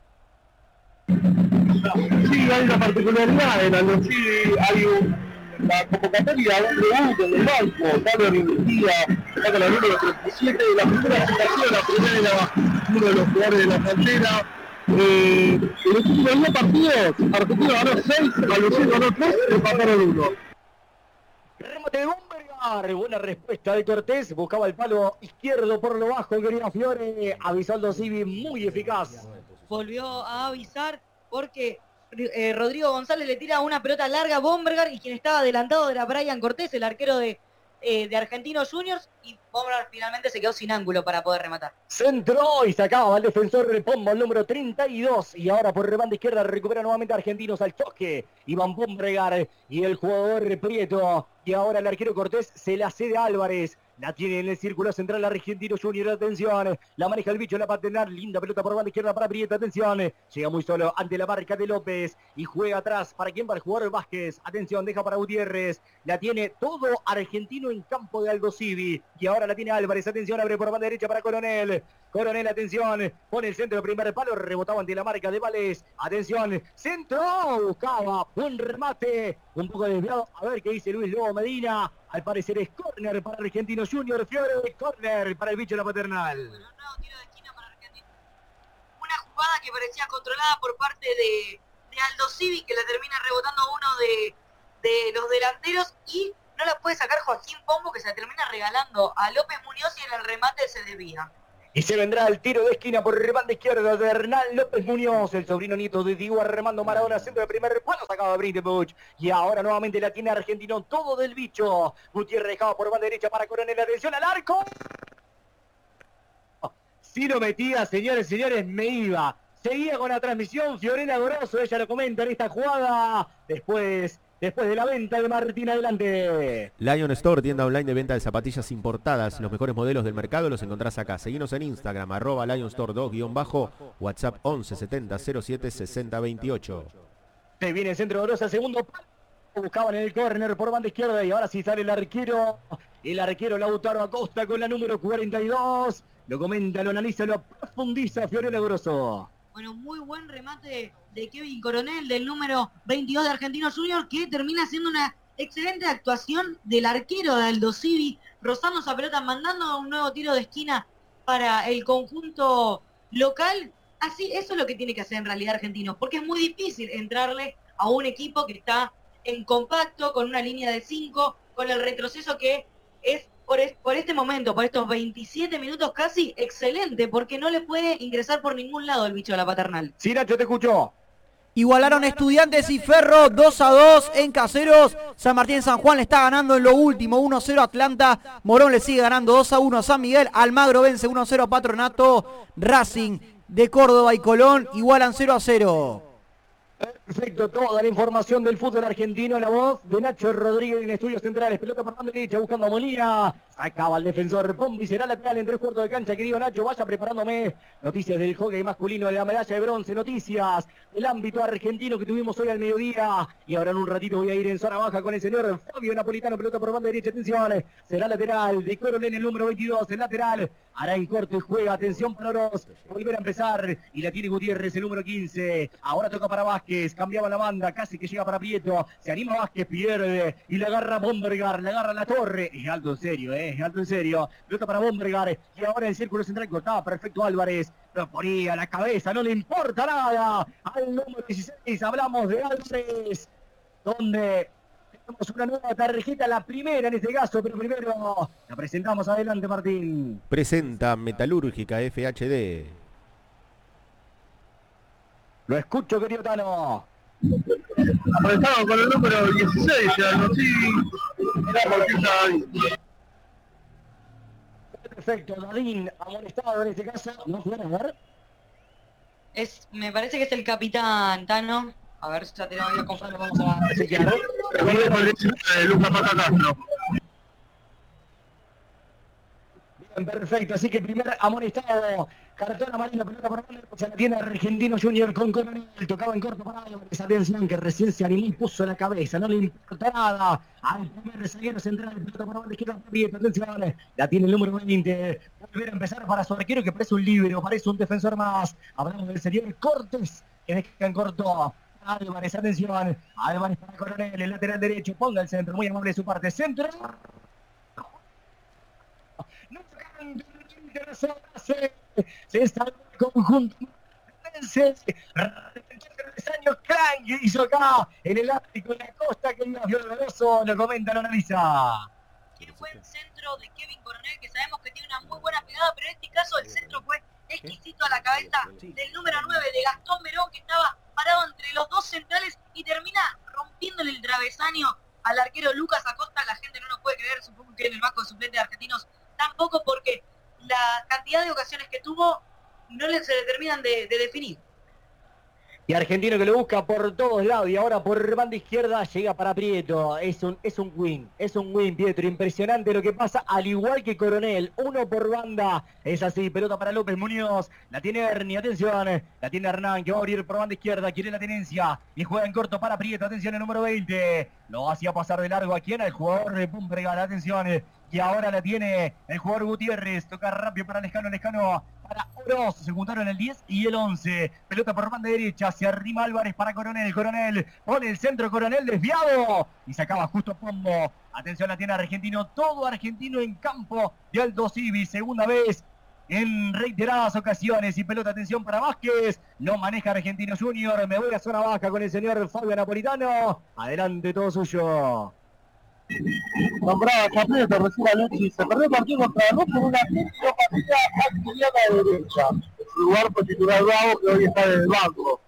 Sí, hay una particularidad en Aldo Civi, hay la convocatoria de un debut en el banco, Tano Investiga, saca la número 37, la primera situación, la primera era uno de los jugadores de la frontera. El equipo ganó partidos, Argentina ganó 6, Aldo Civi ganó 3, empataron 1. Remate de Bombergar, buena respuesta de Cortés, buscaba el palo izquierdo por lo bajo, querida Fiore, avisó Aldo Civi, muy eficaz. Volvió a avisar porque Rodrigo González le tira una pelota larga a Bombergar, y quien estaba adelantado era Brian Cortés, el arquero de Argentinos Juniors, y Bombergar finalmente se quedó sin ángulo para poder rematar. Centró y sacaba al defensor del Pombo, el número 32, y ahora por banda izquierda recupera nuevamente Argentinos al choque, Iván Bombergar y el jugador Prieto, y ahora el arquero Cortés se la cede a Álvarez, La tiene en el círculo central Argentino Junior, atención. La maneja el bicho, la paternal. Linda pelota por banda izquierda para Prieto, atención. Llega muy solo ante la marca de López. Y juega atrás. ¿Para quién va el jugador Vázquez? Atención, deja para Gutiérrez. La tiene todo Argentino en campo de Aldo Civi. Y ahora la tiene Álvarez, atención, abre por banda derecha para Coronel. Coronel, atención. Pone el centro, primer palo. Rebotaba ante la marca de Vales. Atención, centro. Buscaba. Buen remate. Un poco desviado. A ver qué dice Luis Lobo Medina. Al parecer es córner para Argentino Junior. Fiore, córner para el bicho la paternal. Bueno, nuevo tiro de esquina para Argentina. Una jugada que parecía controlada por parte de Aldo Civi, que la termina rebotando uno de los delanteros y no la puede sacar Joaquín Pombo, que se la termina regalando a López Muñoz y en el remate se desvía. Y se vendrá el tiro de esquina por el banda izquierda de Hernán López Muñoz, el sobrino nieto de Diego Armando Maradona, centro de primer palo, sacaba Brindeboch. Y ahora nuevamente la tiene Argentino, todo del bicho. Gutiérrez dejaba por banda derecha para Coronel, atención al arco. Si lo metía, señores, me iba. Seguía con la transmisión, Fiorella Grosso, ella lo comenta en esta jugada. Después de la venta de Martín, adelante. Lion Store, tienda online de venta de zapatillas importadas. Los mejores modelos del mercado los encontrás acá. Seguinos en Instagram, @Lion Store 2_, WhatsApp 11 70 07 60 28. Se viene el centro de Grosso, segundo palo. Buscaban en el córner por banda izquierda y ahora sí sale el arquero. El arquero Lautaro Acosta con la número 42. Lo comenta, lo analiza, lo profundiza Fiorella Grosso. Bueno, muy buen remate de Kevin Coronel, del número 22 de Argentino Junior, que termina siendo una excelente actuación del arquero de Aldo Civi, rozando esa pelota, mandando un nuevo tiro de esquina para el conjunto local. Así, eso es lo que tiene que hacer en realidad Argentino, porque es muy difícil entrarle a un equipo que está en compacto, con una línea de 5, con el retroceso que es por este momento, por estos 27 minutos casi, excelente, porque no le puede ingresar por ningún lado el bicho de la paternal. Sí, Nacho, te escucho. Igualaron Estudiantes y Ferro 2-2 en Caseros. San Martín San Juan le está ganando en lo último 1-0 Atlanta. Morón le sigue ganando 2-1 a San Miguel. Almagro vence 1-0 a Patronato. Racing de Córdoba y Colón igualan 0-0. Perfecto, toda la información del fútbol argentino, la voz de Nacho Rodríguez en Estudios Centrales, pelota por banda derecha buscando a Molina, acaba el defensor Pombi, será lateral en 3/4 de cancha, querido Nacho, vaya preparándome noticias del hockey masculino, de la medalla de bronce, noticias del ámbito argentino que tuvimos hoy al mediodía, y ahora en un ratito voy a ir en zona baja con el señor Fabio Napolitano, pelota por banda derecha, atención, será lateral, de Coronel el número 22, el lateral, hará en corto y juega, atención para Oroz, volver a empezar, y la tiene Gutiérrez, el número 15, ahora toca para Vázquez, cambiaba la banda, casi que llega para Prieto, se anima Vázquez, pierde, y le agarra Bombergar, le agarra la torre, es alto en serio, es alto en serio, pelota para Bombergar, y ahora en círculo central cortaba perfecto Álvarez, lo ponía a la cabeza, no le importa nada, al número 16, hablamos de Álvarez, donde tenemos una nueva tarjeta, la primera en este caso, pero primero la presentamos, adelante Martín. Presenta Metalúrgica FHD. Lo escucho, querido Tano. Apretado con el número 16, ya no mirá por qué está ahí. Perfecto, Darín amonestado en este caso, ¿no pueden ver? Me parece que es el capitán, Tano. A ver si ya tenemos que comprar, vamos a... Así que, ¿no? Lucas Patacastro. Bien, perfecto, así que primer amonestado, cartón amarillo, pelota por banda, se la tiene Argentino Junior con Coronel, tocaba en corto para esa atención que recién se animó y puso la cabeza, no le importa nada al primer zaguero central, pelota por banda izquierda, atención, la tiene el número 20, volver a empezar para su arquero que parece un líbero, parece un defensor más, hablamos del señor Cortés, que deja en corto. Álvarez, atención, Álvarez para Coronel, el lateral derecho, ponga el centro, muy amable de su parte, centro. No se está el conjunto. Años Crank hizo acá en el Ático, en la costa, que es más violoroso, lo comenta, lo analiza. Qué buen centro de Kevin Coronel, que sabemos que tiene una muy buena pegada, pero en este caso el centro fue exquisito a la cabeza del número 9 de Gastón Verón, que estaba parado entre los dos centrales y termina rompiéndole el travesaño al arquero Lucas Acosta. La gente no nos puede creer, supongo que en el banco de suplentes de Argentinos tampoco, porque la cantidad de ocasiones que tuvo no se le terminan de definir. Y Argentino que lo busca por todos lados y ahora por banda izquierda llega para Prieto. Es un win, Pietro. Impresionante lo que pasa, al igual que Coronel. Uno por banda. Es así, pelota para López Muñoz. La tiene Ernie, atención. La tiene Hernán que va a abrir por banda izquierda. Quiere la tenencia y juega en corto para Prieto. Atención, el número 20. Lo hacía pasar de largo a quien, al jugador de Pumpregal. Atención. Y ahora la tiene el jugador Gutiérrez. Toca rápido para Lescano para Oroz. Se juntaron el 10 y el 11. Pelota por banda derecha. Se arrima Álvarez para Coronel. Coronel pone el centro. Coronel desviado. Y se acaba justo Pombo. Atención, la tiene Argentino. Todo Argentino en campo de Aldo Civi. Segunda vez en reiteradas ocasiones. Y pelota, atención para Vázquez. No maneja Argentino Junior. Me voy a zona baja con el señor Fabio Napolitano. Adelante, todo suyo. Nombraba Prieto, recibe a Luchi. Se perdió el partido contra Lanús por una partida actividad a la derecha. Su lugar fue titular Bravo, que hoy está en el banco.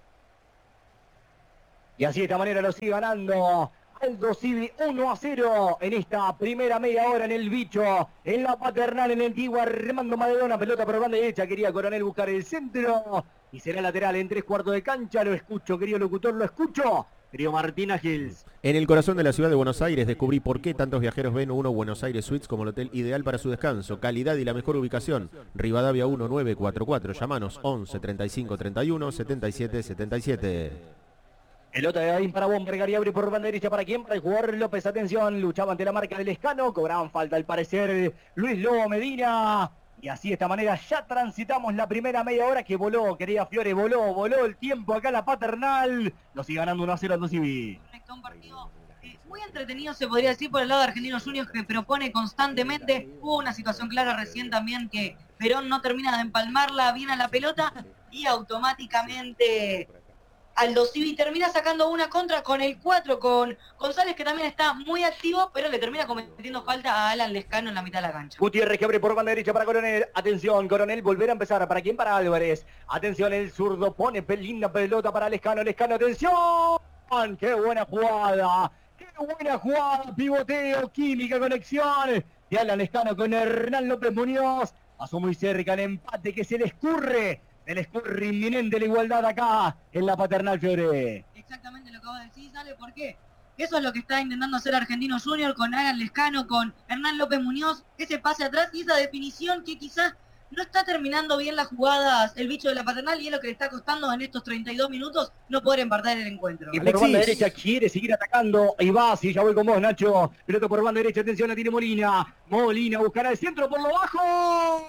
Y así de esta manera lo sigue ganando Aldo Civi 1-0 en esta primera media hora en el Bicho, en la Paternal, en la Antigua. Armando Madelona, pelota por banda derecha. Quería Coronel buscar el centro. Y será lateral en 3/4 de cancha. Lo escucho, querido locutor, lo escucho. Querido Martín Ágiles. En el corazón de la ciudad de Buenos Aires descubrí por qué tantos viajeros ven Uno Buenos Aires Suites como el hotel ideal para su descanso, calidad y la mejor ubicación. Rivadavia 1944, llamanos 11 35 31 77 77. Pelota de Davín para Bombergar y abre por banda derecha. ¿Para quién? Para el jugador López. Atención, luchaba ante la marca del Lescano. Cobraban falta al parecer Luis Lobo Medina. Y así de esta manera ya transitamos la primera media hora que voló, querida Fiore, voló el tiempo acá en la Paternal. Lo sigue ganando 1-0 Aldo Civi. Un partido muy entretenido, se podría decir, por el lado de Argentinos Juniors, que propone constantemente. Hubo una situación clara recién también que Perón no termina de empalmarla bien a la pelota y automáticamente Aldo Civi termina sacando una contra con el 4, con González, que también está muy activo, pero le termina cometiendo falta a Alan Lescano en la mitad de la cancha. Gutiérrez que abre por banda derecha para Coronel. Atención, Coronel, volver a empezar. ¿Para quién? Para Álvarez. Atención, el zurdo pone linda pelota para Lescano. Lescano, atención. ¡Qué buena jugada! ¡Qué buena jugada! Pivoteo, química, conexión de Alan Lescano con Hernán López Muñoz. Pasó muy cerca el empate que se le escurre. El escurre inminente la igualdad acá en la Paternal, Fiore. Exactamente lo que vos decís, ¿sale? ¿Por qué? Eso es lo que está intentando hacer Argentino Junior con Alan Lescano, con Hernán López Muñoz, ese pase atrás y esa definición que quizás no está terminando bien las jugadas el bicho de la Paternal, y es lo que le está costando en estos 32 minutos no poder empatar el encuentro. Y por banda derecha quiere seguir atacando. Ahí va, sí, ya voy con vos, Nacho. Pelota por banda derecha, atención, la tiene Molina. Molina buscará el centro por lo bajo.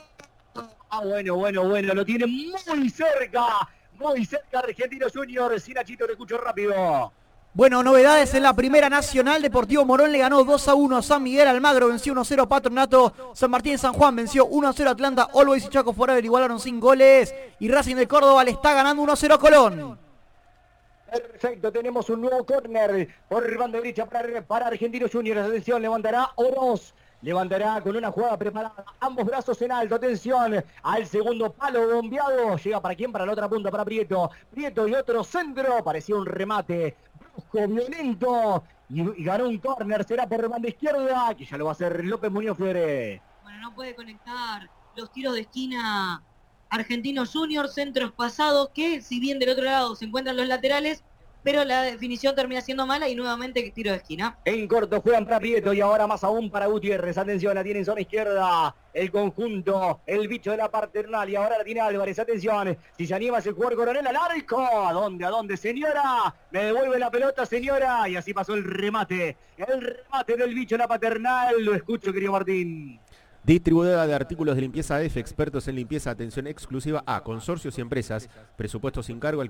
Bueno, lo tiene muy cerca Argentino Junior. Sí, Nachito, te escucho rápido. Bueno, novedades en la Primera Nacional. Deportivo Morón le ganó 2-1 a San Miguel. Almagro venció 1-0 a Patronato. San Martín San Juan venció 1-0 a Atlanta. Always y Chaco Forever igualaron sin goles. Y Racing de Córdoba le está ganando 1-0 a Colón. Perfecto, tenemos un nuevo córner por banda derecha para Argentino Junior. Atención, levantará Oroz. Levantará con una jugada preparada, ambos brazos en alto, atención, al segundo palo bombeado, llega para quién, para la otra punta, para Prieto y otro centro, parecía un remate brusco, violento, y ganó un córner, será por banda izquierda, que ya lo va a hacer López Muñoz Fiore. Bueno, no puede conectar los tiros de esquina Argentinos Juniors, centros pasados, que si bien del otro lado se encuentran los laterales, pero la definición termina siendo mala y nuevamente tiro de esquina. En corto juegan para Prieto y ahora más aún para Gutiérrez. Atención, la tiene en zona izquierda el conjunto, el bicho de la Paternal, y ahora la tiene Álvarez. Atención, si se anima ese jugador Coronel al arco. ¿A dónde, señora? Me devuelve la pelota, señora. Y así pasó el remate del bicho de la Paternal. Lo escucho, querido Martín. Distribuidora de artículos de limpieza F, expertos en limpieza, atención exclusiva a consorcios y empresas. Presupuesto sin cargo al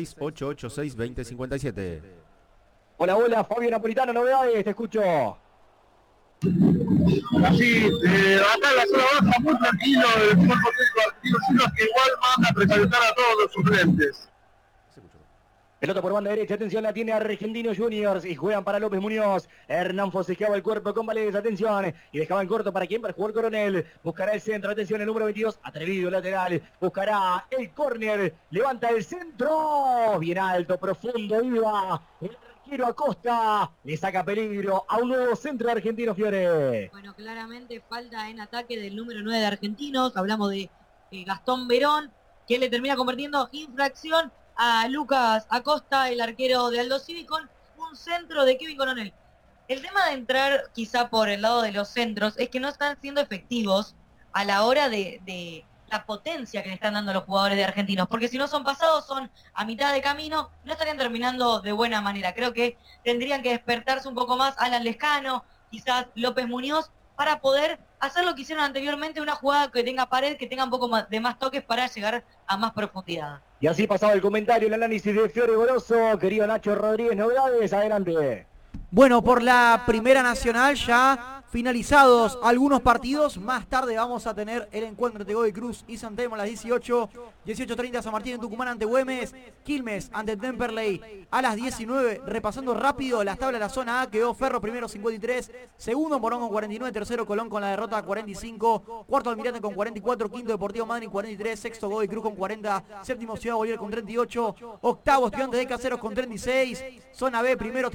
156-886-2057. Hola, Fabio Napolitano, novedades, te escucho. Así, acá en la zona baja, muy tranquilo, el cuerpo técnico Argentino Juniors, que igual manda a precalentar a todos los suplentes. Pelota por banda derecha, atención, la tiene Argentinos Juniors y juegan para López Muñoz. Hernán forcejeaba el cuerpo con Valdés, atención, y dejaba en corto para quién, para el jugador Coronel. Buscará el centro, atención, el número 22, atrevido lateral, buscará el córner, levanta el centro, bien alto, profundo, iba el arquero Acosta, le saca peligro a un nuevo centro de Argentinos, Fiore. Bueno, claramente falta en ataque del número 9 de Argentinos, hablamos de Gastón Verón, que le termina convirtiendo infracción a Lucas Acosta, el arquero de Aldo Civi, con un centro de Kevin Coronel. El tema de entrar quizá por el lado de los centros es que no están siendo efectivos a la hora de la potencia que le están dando los jugadores de Argentinos, porque si no son pasados, son a mitad de camino, no estarían terminando de buena manera. Creo que tendrían que despertarse un poco más Alan Lescano, quizás López Muñoz, para poder hacer lo que hicieron anteriormente, una jugada que tenga pared, que tenga un poco más de más toques para llegar a más profundidad. Y así pasaba el comentario, el análisis de Fiore Goloso. Querido Nacho Rodríguez, novedades, adelante. Bueno, por la Primera Nacional ya finalizados algunos partidos. Más tarde vamos a tener el encuentro entre Godoy Cruz y San Telmo a las 18:30 San Martín en Tucumán ante Güemes, Quilmes ante Temperley a las 19. Repasando rápido las tablas de la zona A, quedó Ferro primero 53, segundo Morón con 49, tercero Colón con la derrota 45, cuarto Almirante con 44, quinto Deportivo Madryn 43, sexto Godoy Cruz con 40, séptimo Ciudad Bolívar con 38, octavo Estudiantes de Caseros con 36, zona B primero